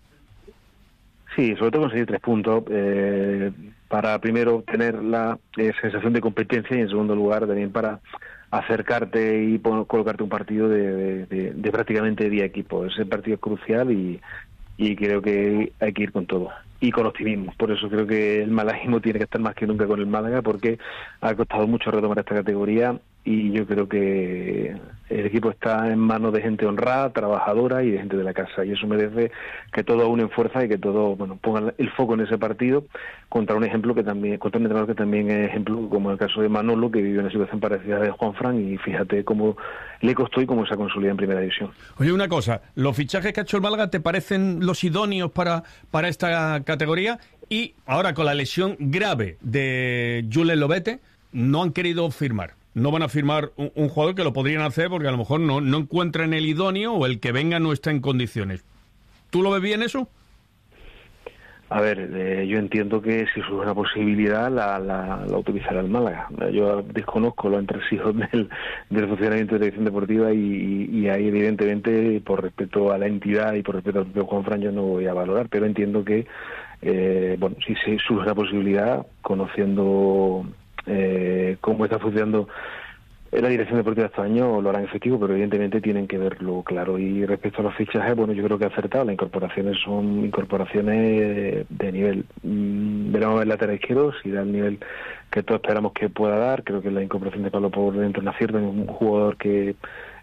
Sí, sobre todo conseguir tres puntos eh, para primero tener la eh, sensación de competencia y en segundo lugar también para acercarte y pon- colocarte un partido de, de, de, de prácticamente día equipo. Ese partido es crucial y, y creo que hay que ir con todo. Y con optimismo, por eso creo que el malaguismo tiene que estar más que nunca con el Málaga, porque ha costado mucho retomar esta categoría y yo creo que el equipo está en manos de gente honrada, trabajadora y de gente de la casa, y eso merece que todos unen fuerza y que todos, bueno, pongan el foco en ese partido contra un ejemplo que también, contra un entrenador que también es ejemplo, como el caso de Manolo, que vive una situación parecida de Juanfran, y fíjate cómo le costó y cómo se ha consolidado en primera división. Oye, una cosa, ¿los fichajes que ha hecho el Málaga te parecen los idóneos para, para esta categoría? Y ahora con la lesión grave de Julen Lobete, no han querido firmar. No van a firmar un, un jugador que lo podrían hacer porque a lo mejor no, no encuentran el idóneo o el que venga no está en condiciones. ¿Tú lo ves bien eso? A ver, eh, yo entiendo que si surge una posibilidad la, la, la utilizará el Málaga. Yo desconozco los entresijos del, del funcionamiento de la dirección deportiva y, y, y ahí evidentemente por respeto a la entidad y por respeto al propio Juanfran yo no voy a valorar, pero entiendo que eh, bueno, si se surge la posibilidad, conociendo eh, cómo está funcionando la dirección deportiva este año, lo harán efectivo, pero evidentemente tienen que verlo claro. Y respecto a los fichajes, bueno, yo creo que ha acertado. Las incorporaciones son incorporaciones de nivel. Mm, veremos el lateral izquierdo, si da el nivel que todos esperamos que pueda dar. Creo que la incorporación de Pablo por dentro es acierto, es un jugador que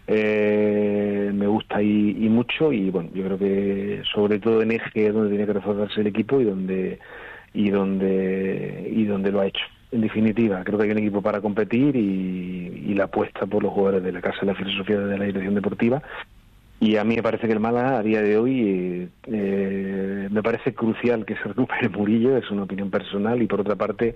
eh, me gusta y, y mucho, y bueno, yo creo que sobre todo en eje es donde tiene que reforzarse el equipo y donde y donde y donde lo ha hecho. En definitiva, creo que hay un equipo para competir y, y la apuesta por los jugadores de la casa, la filosofía de la dirección deportiva. Y a mí me parece que el Málaga, a día de hoy, eh, eh, me parece crucial que se recupere Murillo, es una opinión personal, y por otra parte,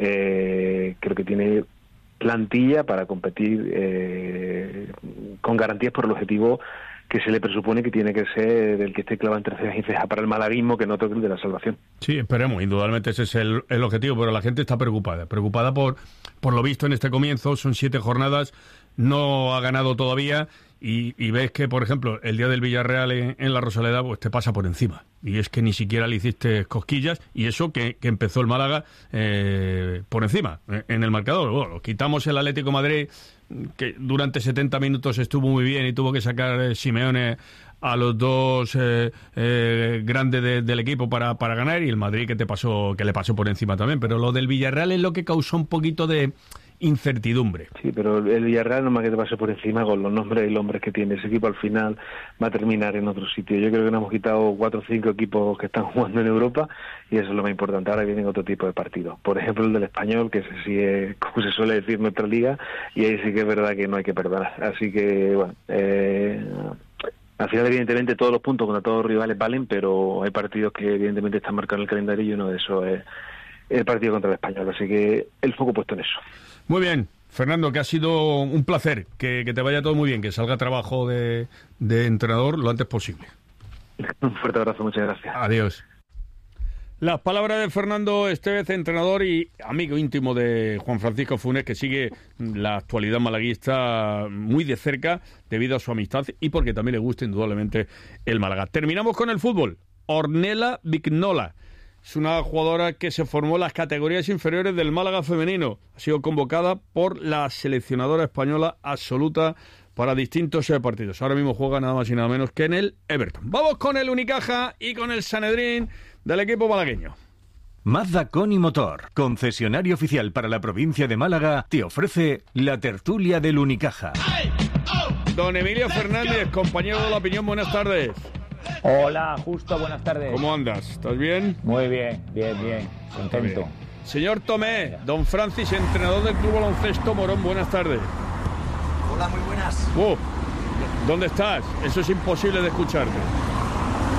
eh, creo que tiene plantilla para competir eh, con garantías por el objetivo que se le presupone que tiene que ser el que esté clavado entre cejas y cejas para el malaguismo, que no toque el de la salvación. Sí, esperemos, indudablemente ese es el, el objetivo, pero la gente está preocupada, preocupada por, por lo visto en este comienzo, son siete jornadas, no ha ganado todavía, y, y ves que, por ejemplo, el día del Villarreal en, en la Rosaleda, pues te pasa por encima, y es que ni siquiera le hiciste cosquillas, y eso que, que empezó el Málaga eh, por encima, en el marcador. Bueno, quitamos el Atlético de Madrid, que durante setenta minutos estuvo muy bien y tuvo que sacar eh, Simeone a los dos eh, eh, grandes de, del equipo para, para ganar, y el Madrid que te pasó que le pasó por encima también, pero lo del Villarreal es lo que causó un poquito de incertidumbre. Sí, pero el Villarreal no más que te pase por encima con los nombres y los hombres que tiene. Ese equipo al final va a terminar en otro sitio. Yo creo que nos hemos quitado cuatro o cinco equipos que están jugando en Europa y eso es lo más importante. Ahora vienen otro tipo de partidos. Por ejemplo, el del Español, que ese sí es, como se suele decir, nuestra liga, y ahí sí que es verdad que no hay que perdonar. Así que, bueno, eh, al final evidentemente todos los puntos contra todos los rivales valen, pero hay partidos que evidentemente están marcados en el calendario y uno de esos es el partido contra el Español. Así que el foco puesto en eso. Muy bien, Fernando, que ha sido un placer, que, que te vaya todo muy bien, que salga trabajo de, de entrenador lo antes posible. Un fuerte abrazo, muchas gracias. Adiós. Las palabras de Fernando Estévez, entrenador y amigo íntimo de Juan Francisco Funes, que sigue la actualidad malaguista muy de cerca debido a su amistad y porque también le gusta indudablemente el Málaga. Terminamos con el fútbol. Ornella Vignola. Es una jugadora que se formó en las categorías inferiores del Málaga femenino. Ha sido convocada por la seleccionadora española absoluta para distintos partidos. Ahora mismo juega nada más y nada menos que en el Everton. Vamos con el Unicaja y con el Sanedrín del equipo malagueño. Mazda Con y Motor, concesionario oficial para la provincia de Málaga, te ofrece la tertulia del Unicaja. Don Emilio Fernández, compañero de La Opinión, buenas tardes. Hola, Justo, buenas tardes. ¿Cómo andas? ¿Estás bien? Muy bien, bien, bien, contento. Bien. Señor Tomé, don Francis, entrenador del Club Baloncesto Morón, buenas tardes. Hola, muy buenas. Uh, ¿Dónde estás? Eso es imposible de escucharte.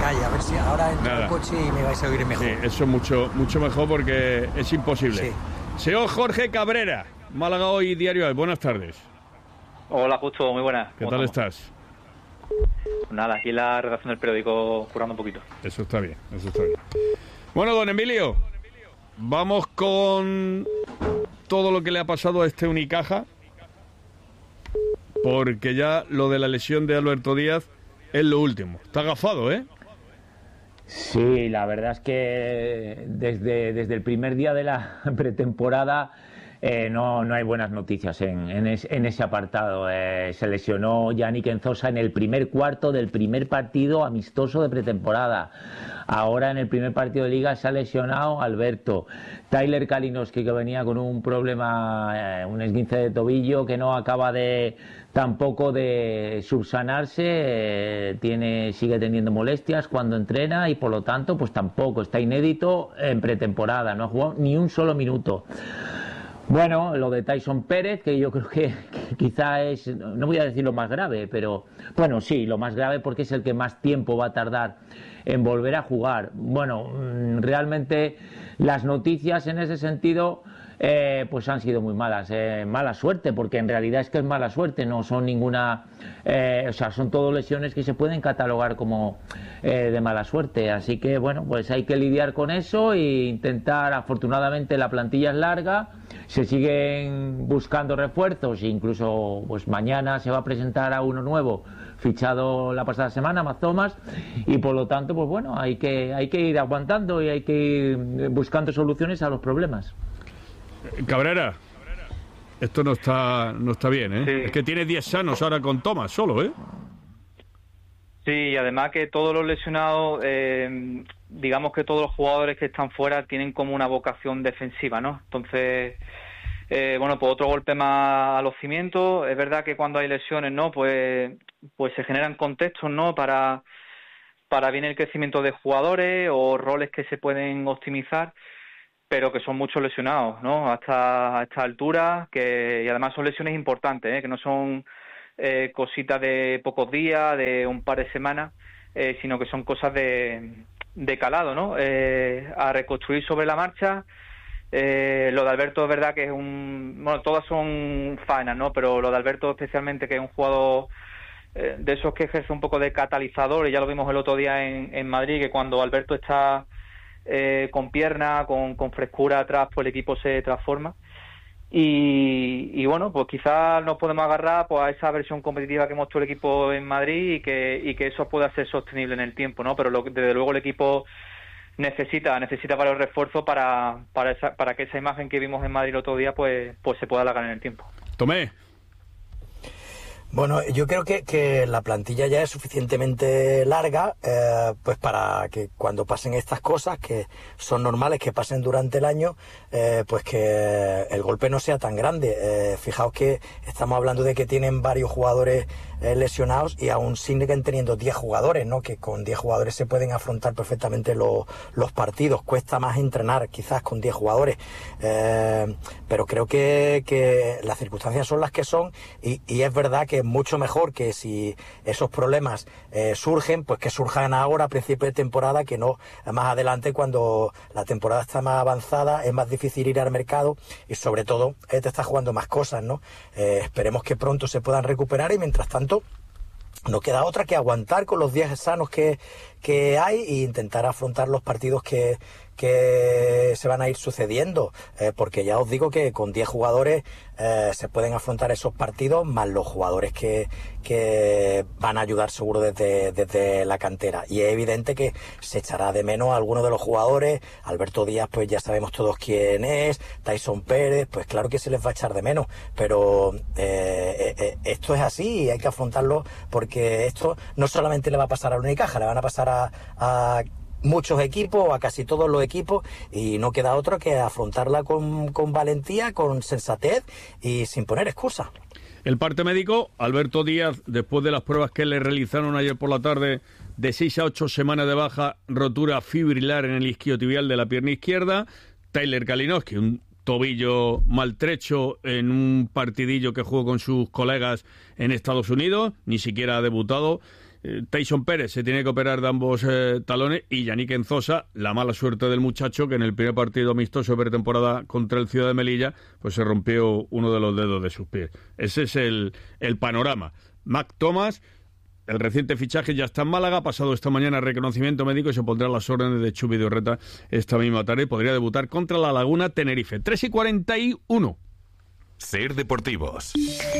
calle, a ver si ahora entro Nada. al coche y me vais a oír mejor. Sí, eso es mucho, mucho mejor porque es imposible. Sí. Señor Jorge Cabrera, Málaga Hoy, Diario A. Buenas tardes. Hola, Justo, muy buenas. ¿Qué tal estás? Pues nada, aquí en la redacción del periódico currando un poquito. Eso está bien, eso está bien. Bueno, don Emilio, vamos con todo lo que le ha pasado a este Unicaja, porque ya lo de la lesión de Alberto Díaz es lo último. Está agafado, ¿eh? Sí, la verdad es que desde, desde el primer día de la pretemporada eh, no, no hay buenas noticias en, en, es, en ese apartado. Eh, se lesionó Yannick Enzosa en el primer cuarto del primer partido amistoso de pretemporada. Ahora en el primer partido de Liga se ha lesionado Alberto. Tyler Kalinowski, que venía con un problema, eh, un esguince de tobillo que no acaba de tampoco de subsanarse, eh, tiene, sigue teniendo molestias cuando entrena y por lo tanto pues tampoco, está inédito en pretemporada, no ha jugado ni un solo minuto. Bueno, lo de Tyson Pérez, que yo creo que, que quizá es, no voy a decir lo más grave, pero bueno, sí, lo más grave porque es el que más tiempo va a tardar en volver a jugar. Bueno, realmente las noticias en ese sentido eh, pues han sido muy malas, eh, mala suerte, porque en realidad es que es mala suerte, no son ninguna, eh, o sea, son todo lesiones que se pueden catalogar como eh, de mala suerte, así que bueno, pues hay que lidiar con eso e intentar, afortunadamente la plantilla es larga, se siguen buscando refuerzos, incluso pues mañana se va a presentar a uno nuevo, fichado la pasada semana, Matt Thomas, y por lo tanto, pues bueno, hay que, hay que ir aguantando y hay que ir buscando soluciones a los problemas. Cabrera, esto no está no está bien, ¿eh? Sí. Es que tiene diez sanos ahora con Thomas solo, ¿eh? Sí, y además que todos los lesionados, eh, digamos que todos los jugadores que están fuera tienen como una vocación defensiva, ¿no? Entonces, eh, bueno, pues otro golpe más a los cimientos. Es verdad que cuando hay lesiones, ¿no? Pues, pues se generan contextos, ¿no? Para, para bien el crecimiento de jugadores o roles que se pueden optimizar, pero que son muchos lesionados, ¿no? Hasta a esta altura, que y además son lesiones importantes, ¿eh? Que no son eh, cositas de pocos días, de un par de semanas, eh, sino que son cosas de, de calado, ¿no? Eh, a reconstruir sobre la marcha. Eh, lo de Alberto es verdad que es un... Bueno, todas son faenas, ¿no? Pero lo de Alberto especialmente, que es un jugador eh, de esos que ejerce un poco de catalizador, y ya lo vimos el otro día en, en Madrid, que cuando Alberto está eh, con pierna, con, con frescura atrás, pues el equipo se transforma. Y, y bueno, pues quizás nos podemos agarrar pues a esa versión competitiva que mostró el equipo en Madrid y que, y que eso pueda ser sostenible en el tiempo, ¿no? Pero lo, desde luego el equipo necesita necesita varios refuerzos para para, esa, para que esa imagen que vimos en Madrid el otro día pues pues se pueda alargar en el tiempo. Tomé. Bueno, yo creo que, que la plantilla ya es suficientemente larga eh, pues para que cuando pasen estas cosas, que son normales que pasen durante el año, eh, pues que el golpe no sea tan grande. Eh, fijaos que estamos hablando de que tienen varios jugadores eh, lesionados y aún siguen teniendo diez jugadores, ¿no? Que con diez jugadores se pueden afrontar perfectamente los, los partidos. Cuesta más entrenar quizás con diez jugadores, eh, pero creo que, que las circunstancias son las que son y, y es verdad que mucho mejor que si esos problemas eh, surgen, pues que surjan ahora a principio de temporada, que no más adelante cuando la temporada está más avanzada, es más difícil ir al mercado y sobre todo eh, te está jugando más cosas, ¿no? Eh, esperemos que pronto se puedan recuperar y mientras tanto no queda otra que aguantar con los diez sanos que, que hay e intentar afrontar los partidos que, que se van a ir sucediendo, eh, porque ya os digo que con diez jugadores eh, se pueden afrontar esos partidos, más los jugadores que, que van a ayudar seguro desde, desde la cantera. Y es evidente que se echará de menos a algunos de los jugadores. Alberto Díaz, pues ya sabemos todos quién es, Tyson Pérez, pues claro que se les va a echar de menos, pero eh, eh, esto es así y hay que afrontarlo porque esto no solamente le va a pasar a la Unicaja, le van a pasar a, a muchos equipos, a casi todos los equipos, y no queda otro que afrontarla con, con valentía, con sensatez y sin poner excusas. El parte médico, Alberto Díaz, después de las pruebas que le realizaron ayer por la tarde, de seis a ocho semanas de baja, rotura fibrilar en el isquiotibial de la pierna izquierda. Tyler Kalinowski, un tobillo maltrecho en un partidillo que jugó con sus colegas en Estados Unidos, ni siquiera ha debutado. eh, Tyson Pérez se tiene que operar de ambos eh, talones y Yannick Enzosa, la mala suerte del muchacho que en el primer partido amistoso de pretemporada contra el Ciudad de Melilla pues se rompió uno de los dedos de sus pies. Ese es el, el panorama. Mac Thomas, el reciente fichaje, ya está en Málaga, ha pasado esta mañana reconocimiento médico y se pondrá a las órdenes de Chu Vidorreta esta misma tarde y podría debutar contra la Laguna Tenerife. tres y cuarenta y uno. Ser Deportivos.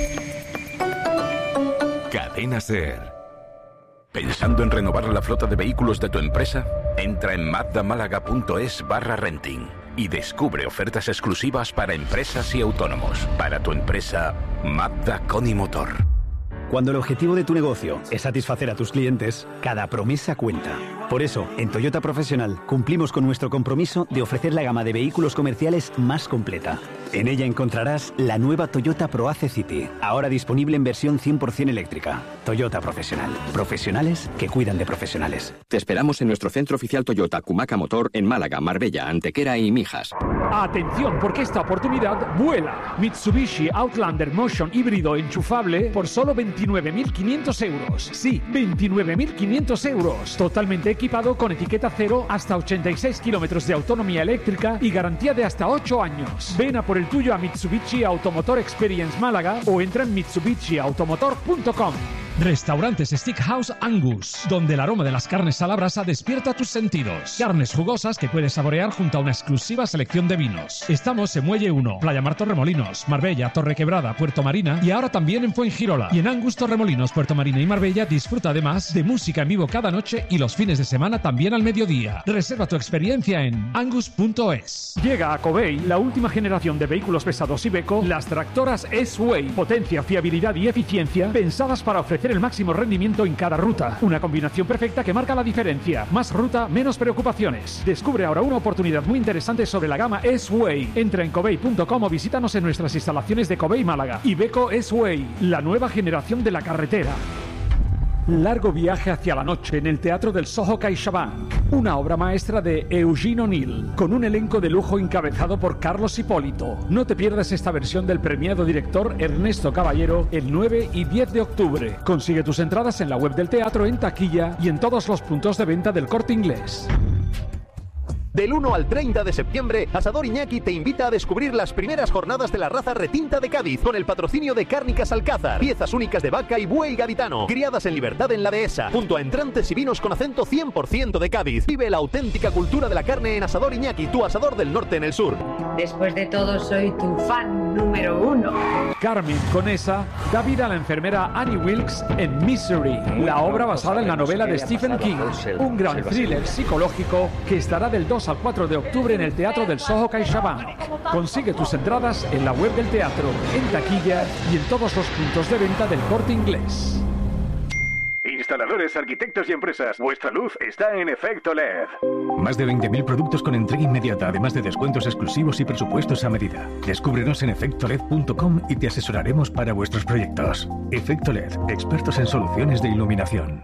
Cadena Ser. ¿Pensando en renovar la flota de vehículos de tu empresa? Entra en mazdamálaga.es barra renting y descubre ofertas exclusivas para empresas y autónomos. Para tu empresa, Mazda Conimotor. Cuando el objetivo de tu negocio es satisfacer a tus clientes, cada promesa cuenta. Por eso, en Toyota Profesional cumplimos con nuestro compromiso de ofrecer la gama de vehículos comerciales más completa. En ella encontrarás la nueva Toyota ProAce City, ahora disponible en versión cien por ciento eléctrica. Toyota Profesional. Profesionales que cuidan de profesionales. Te esperamos en nuestro centro oficial Toyota Kumaca Motor en Málaga, Marbella, Antequera y Mijas. Atención, porque esta oportunidad vuela. Mitsubishi Outlander Motion híbrido enchufable por solo veintinueve mil quinientos euros. Sí, veintinueve mil quinientos euros. Totalmente equipado con etiqueta cero, hasta ochenta y seis kilómetros de autonomía eléctrica y garantía de hasta ocho años. Ven a por el tuyo a Mitsubishi Automotor Experience Málaga o entra en mitsubishi automotor punto com. Restaurantes Steakhouse Angus, donde el aroma de las carnes a la brasa despierta tus sentidos. Carnes jugosas que puedes saborear junto a una exclusiva selección de vinos. Estamos en Muelle uno, Playa Mar Torremolinos, Marbella, Torrequebrada, Puerto Marina y ahora también en Fuengirola. Y en Angus Torremolinos, Puerto Marina y Marbella disfruta además de música en vivo cada noche y los fines de semana también al mediodía. Reserva tu experiencia en angus punto es. Llega a Covey la última generación de vehículos pesados Iveco, las tractoras S-Way. Potencia, fiabilidad y eficiencia pensadas para ofrecer el máximo rendimiento en cada ruta. Una combinación perfecta que marca la diferencia. Más ruta, menos preocupaciones. Descubre ahora una oportunidad muy interesante sobre la gama S-Way. Entra en covey punto com o visítanos en nuestras instalaciones de Covey Málaga. Iveco S-Way, la nueva generación de la carretera. Largo viaje hacia la noche en el Teatro del Soho CaixaBank. Una obra maestra de Eugene O'Neill, con un elenco de lujo encabezado por Carlos Hipólito. No te pierdas esta versión del premiado director Ernesto Caballero el nueve y diez de octubre. Consigue tus entradas en la web del teatro, en taquilla y en todos los puntos de venta del Corte Inglés. Del uno al treinta de septiembre, Asador Iñaki te invita a descubrir las primeras jornadas de la raza retinta de Cádiz, con el patrocinio de Cárnicas Alcázar, piezas únicas de vaca y buey gaditano, criadas en libertad en la dehesa, junto a entrantes y vinos con acento cien por ciento de Cádiz. Vive la auténtica cultura de la carne en Asador Iñaki, tu asador del norte en el sur. Después de todo, soy tu fan número uno. Carmen Conesa da vida a la enfermera Annie Wilkes en Misery, la obra basada en la novela de Stephen King, un gran thriller psicológico que estará del dos al cuatro de octubre en el Teatro del Soho CaixaBank. Consigue tus entradas en la web del teatro, en taquilla y en todos los puntos de venta del Corte Inglés. Instaladores, arquitectos y empresas, vuestra luz está en Efecto L E D. Más de veinte mil productos con entrega inmediata, además de descuentos exclusivos y presupuestos a medida. Descúbrenos en efecto led punto com y te asesoraremos para vuestros proyectos. Efecto L E D, expertos en soluciones de iluminación.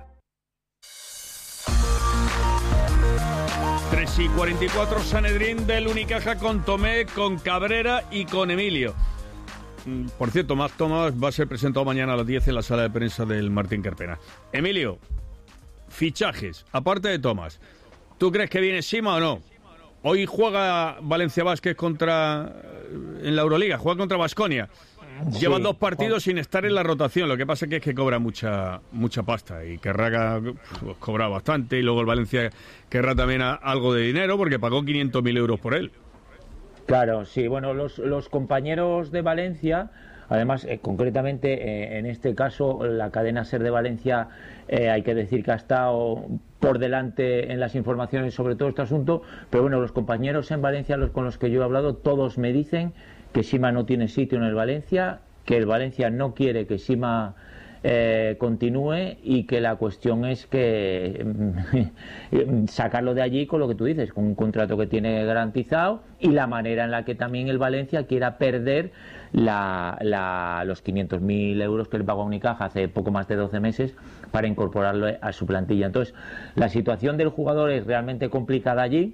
tres y cuarenta y cuatro, Sanedrín del Unicaja con Tomé, con Cabrera y con Emilio. Por cierto, Mac Thomas va a ser presentado mañana a las diez en la sala de prensa del Martín Carpena. Emilio, fichajes, aparte de Thomas, ¿tú crees que viene Sima o no? Hoy juega Valencia Vázquez contra en la Euroliga, juega contra Baskonia. Sí, Llevan dos partidos sin estar en la rotación. Lo que pasa es que es que cobra mucha mucha pasta y querrá pues, cobrar bastante. Y luego el Valencia querrá también a, algo de dinero porque pagó quinientos mil euros por él. Claro, sí. Bueno, los, los compañeros de Valencia, además, eh, concretamente, eh, en este caso, la cadena SER de Valencia, eh, hay que decir que ha estado por delante en las informaciones sobre todo este asunto. Pero bueno, los compañeros en Valencia, los con los que yo he hablado, todos me dicen que Sima no tiene sitio en el Valencia, que el Valencia no quiere que Sima eh, continúe y que la cuestión es que sacarlo de allí con lo que tú dices, con un contrato que tiene garantizado y la manera en la que también el Valencia quiera perder la, la, los quinientos mil euros que le pagó a Unicaja hace poco más de doce meses para incorporarlo a su plantilla. Entonces, la situación del jugador es realmente complicada allí.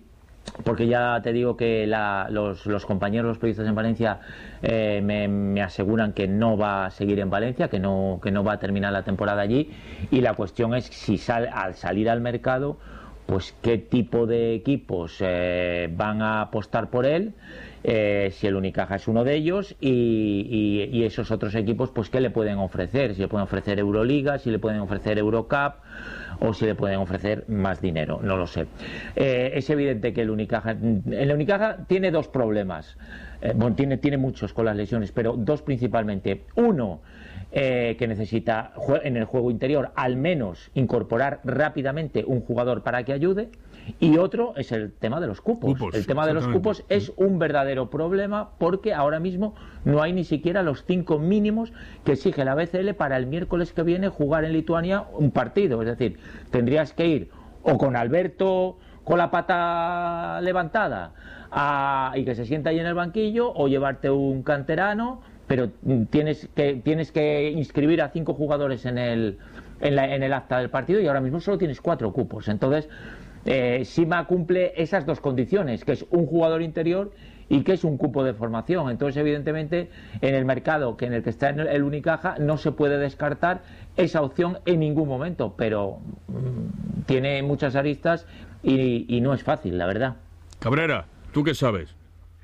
porque ya te digo que la, los, los compañeros, los periodistas en Valencia eh, me, me aseguran que no va a seguir en Valencia, que no, que no va a terminar la temporada allí, y la cuestión es si sal, al salir al mercado, pues qué tipo de equipos eh, van a apostar por él, eh, si el Unicaja es uno de ellos, y, y, y esos otros equipos, pues qué le pueden ofrecer, si le pueden ofrecer Euroliga, si le pueden ofrecer Eurocup, o si le pueden ofrecer más dinero, no lo sé. Eh, es evidente que el Unicaja, el Unicaja tiene dos problemas, eh, bueno, tiene, tiene muchos con las lesiones, pero dos principalmente. Uno, eh, que necesita en el juego interior al menos incorporar rápidamente un jugador para que ayude, y otro es el tema de los cupos. cupos el tema de los cupos es un verdadero problema, porque ahora mismo no hay ni siquiera los cinco mínimos que exige la B C L para el miércoles que viene jugar en Lituania un partido. Es decir, tendrías que ir o con Alberto con la pata levantada a, y que se sienta ahí en el banquillo, o llevarte un canterano, pero tienes que tienes que inscribir a cinco jugadores en el en, la, en el acta del partido, y ahora mismo solo tienes cuatro cupos. Entonces eh, Sima cumple esas dos condiciones, que es un jugador interior y que es un cupo de formación. Entonces, evidentemente, en el mercado que en el que está el Unicaja no se puede descartar esa opción en ningún momento, pero mmm, tiene muchas aristas y, y no es fácil, la verdad. Cabrera, ¿tú qué sabes?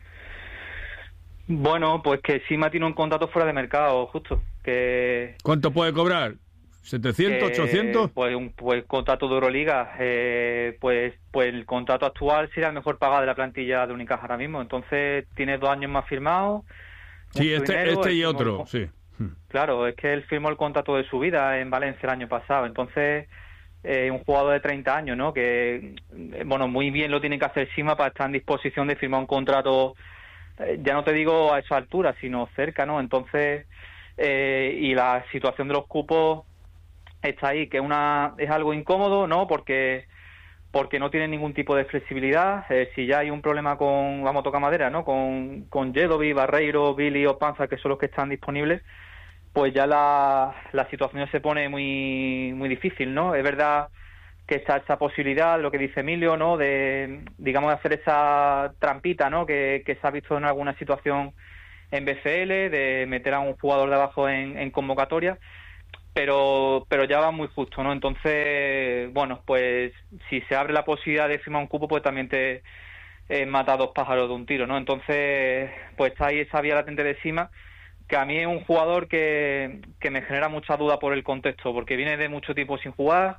Bueno, pues que Sima tiene un contrato fuera de mercado, justo. Que ¿Cuánto puede cobrar? ¿setecientos, que, ochocientos? Pues un pues, contrato de Euroliga. Eh, pues, pues el contrato actual sería el mejor pagado de la plantilla de Unicaja ahora mismo. Entonces tiene dos años más firmados. Sí, este, dinero, este y otro, el, sí. Claro, es que él firmó el contrato de su vida en Valencia el año pasado. Entonces, eh, un jugador de treinta años, ¿no? Que, bueno, muy bien lo tiene que hacer Sima para estar en disposición de firmar un contrato, eh, ya no te digo a esa altura, sino cerca, ¿no? Entonces, eh, y la situación de los cupos está ahí, que una es algo incómodo, ¿no? Porque porque no tiene ningún tipo de flexibilidad. Eh, si ya hay un problema con, vamos a tocar madera, ¿no? Con, con Jedovic, Barreiro, Billy o Panza, que son los que están disponibles, pues ya la, la situación se pone muy muy difícil, ¿no? Es verdad que está esa posibilidad, lo que dice Emilio, ¿no? De, digamos, de hacer esa trampita, ¿no? Que, que se ha visto en alguna situación en B C L, de meter a un jugador de abajo en, en convocatoria, pero pero ya va muy justo, ¿no? Entonces, bueno, pues si se abre la posibilidad de firmar un cupo, pues también te eh, mata a dos pájaros de un tiro, ¿no? Entonces, pues está ahí esa vía latente de Sima, que a mí es un jugador que, que me genera mucha duda por el contexto, porque viene de mucho tiempo sin jugar,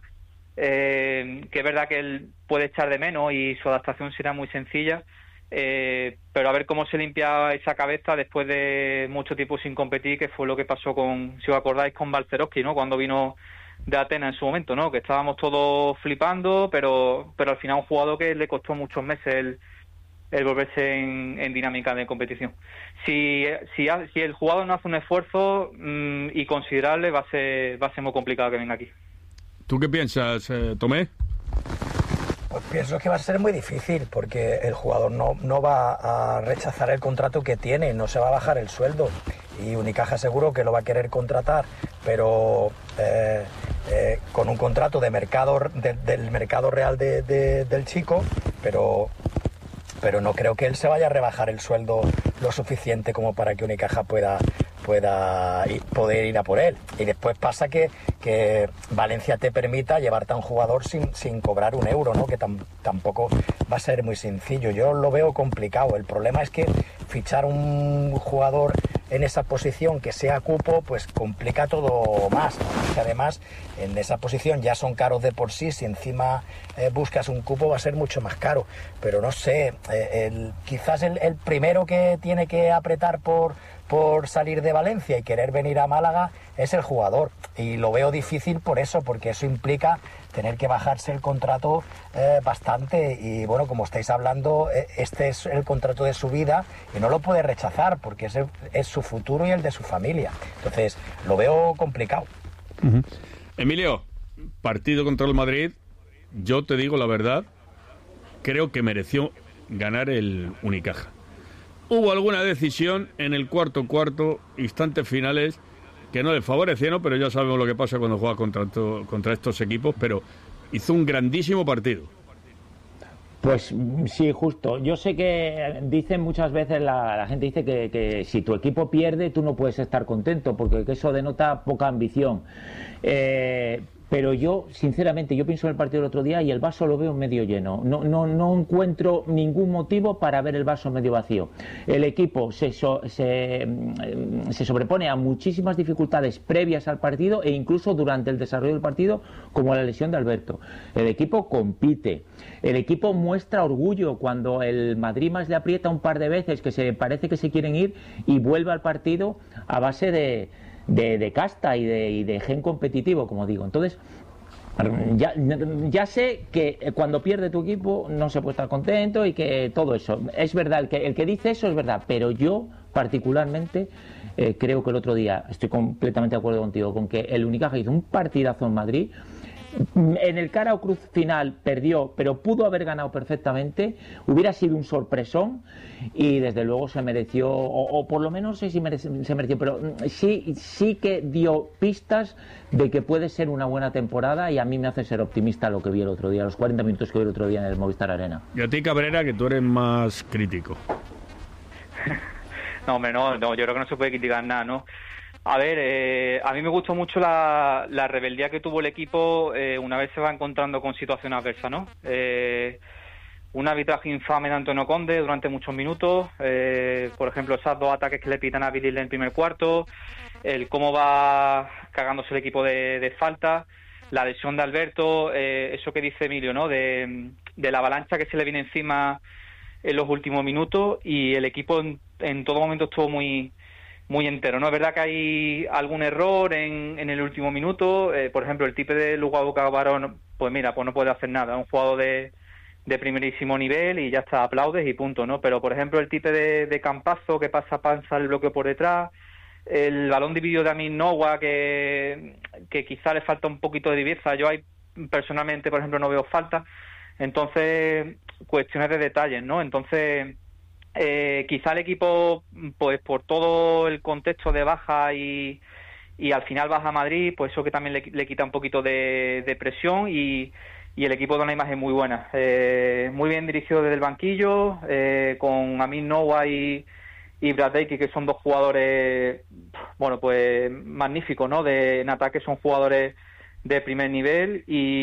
eh, que es verdad que él puede echar de menos y su adaptación será muy sencilla, eh, pero a ver cómo se limpia esa cabeza después de mucho tiempo sin competir, que fue lo que pasó con, si os acordáis, con Balcerowski, ¿no? Cuando vino de Atenas en su momento, ¿no? Que estábamos todos flipando, pero pero al final un jugador que le costó muchos meses el, el volverse en, en dinámica de competición. Si, si, si el jugador no hace un esfuerzo mmm, y considerable, va a ser va a ser muy complicado que venga aquí. ¿Tú qué piensas, eh, Tomé? Pues pienso que va a ser muy difícil, porque el jugador no, no va a rechazar el contrato que tiene, no se va a bajar el sueldo, y Unicaja seguro que lo va a querer contratar, pero eh, eh, con un contrato de mercado de, del mercado real de, de, del chico, pero pero no creo que él se vaya a rebajar el sueldo lo suficiente como para que Unicaja pueda pueda ir, poder ir a por él. Y después pasa que, que Valencia te permita llevarte a un jugador sin, sin cobrar un euro, ¿no? Que tam, tampoco va a ser muy sencillo. Yo lo veo complicado. El problema es que fichar un jugador en esa posición que sea cupo, pues complica todo más, ¿no? Que además en esa posición ya son caros de por sí, si encima eh, buscas un cupo va a ser mucho más caro. Pero no sé, eh, el, quizás el, el primero que tiene que apretar por por salir de Valencia y querer venir a Málaga es el jugador, y lo veo difícil por eso, porque eso implica tener que bajarse el contrato eh, bastante, y bueno, como estáis hablando, eh, este es el contrato de su vida y no lo puede rechazar porque es, el, es su futuro y el de su familia. Entonces lo veo complicado. Uh-huh. Emilio, partido contra el Madrid, yo te digo la verdad, creo que mereció ganar el Unicaja. Hubo alguna decisión en el cuarto cuarto, instantes finales, que no le favorecieron, pero ya sabemos lo que pasa cuando juega contra, to, contra estos equipos, pero hizo un grandísimo partido. Pues sí, justo. Yo sé que dicen muchas veces, la, la gente dice que, que si tu equipo pierde, tú no puedes estar contento, porque eso denota poca ambición. Eh, pero yo, sinceramente, yo pienso en el partido del otro día y el vaso lo veo medio lleno. No, no, no encuentro ningún motivo para ver el vaso medio vacío. El equipo se, so, se, se sobrepone a muchísimas dificultades previas al partido e incluso durante el desarrollo del partido, como la lesión de Alberto. El equipo compite. El equipo muestra orgullo cuando el Madrid más le aprieta un par de veces, que se parece que se quieren ir, y vuelve al partido a base de... De, de casta y de, y de gen competitivo, como digo. Entonces, ya, ya sé que cuando pierde tu equipo no se puede estar contento y que todo eso. Es verdad, el que, el que dice eso es verdad, pero yo particularmente eh, creo que el otro día, estoy completamente de acuerdo contigo, con que el Unicaja hizo un partidazo en Madrid. En el cara o cruz final perdió, pero pudo haber ganado perfectamente. Hubiera sido un sorpresón y desde luego se mereció, o, o por lo menos no sé si merece, se mereció, pero sí, sí que dio pistas de que puede ser una buena temporada, y a mí me hace ser optimista lo que vi el otro día, los cuarenta minutos que vi el otro día en el Movistar Arena. Y a ti, Cabrera, que tú eres más crítico. No, hombre, no, no, yo creo que no se puede criticar nada, ¿no? A ver, eh, a mí me gustó mucho la, la rebeldía que tuvo el equipo eh, una vez se va encontrando con situaciones adversas, ¿no? Eh, un arbitraje infame de Antonio Conde durante muchos minutos, eh, por ejemplo, esos dos ataques que le pitan a Billy en el primer cuarto, el cómo va cagándose el equipo de, de falta, la lesión de Alberto, eh, eso que dice Emilio, ¿no? De, de la avalancha que se le viene encima en los últimos minutos, y el equipo en, en todo momento estuvo muy... muy entero, ¿no? Es verdad que hay algún error en, en el último minuto, eh, por ejemplo, el tipe de Lugo Cabarón, pues mira, pues no puede hacer nada, es un jugador de, de primerísimo nivel y ya está, aplaudes y punto, ¿no? Pero, por ejemplo, el tipe de, de Campazo, que pasa panza el bloque por detrás, el balón dividido de Amin Nowa, que, que quizá le falta un poquito de viveza, yo ahí personalmente, por ejemplo, no veo falta, entonces, cuestiones de detalles, ¿no? Entonces... Eh, quizá el equipo, pues por todo el contexto de baja y, y al final baja Madrid, pues eso que también le, le quita un poquito de, de presión, y, y el equipo da una imagen muy buena, eh, muy bien dirigido desde el banquillo, eh, con Amin Nowa y, y Brad Daker, que son dos jugadores, bueno, pues magníficos, ¿no? De, en ataque son jugadores de primer nivel, y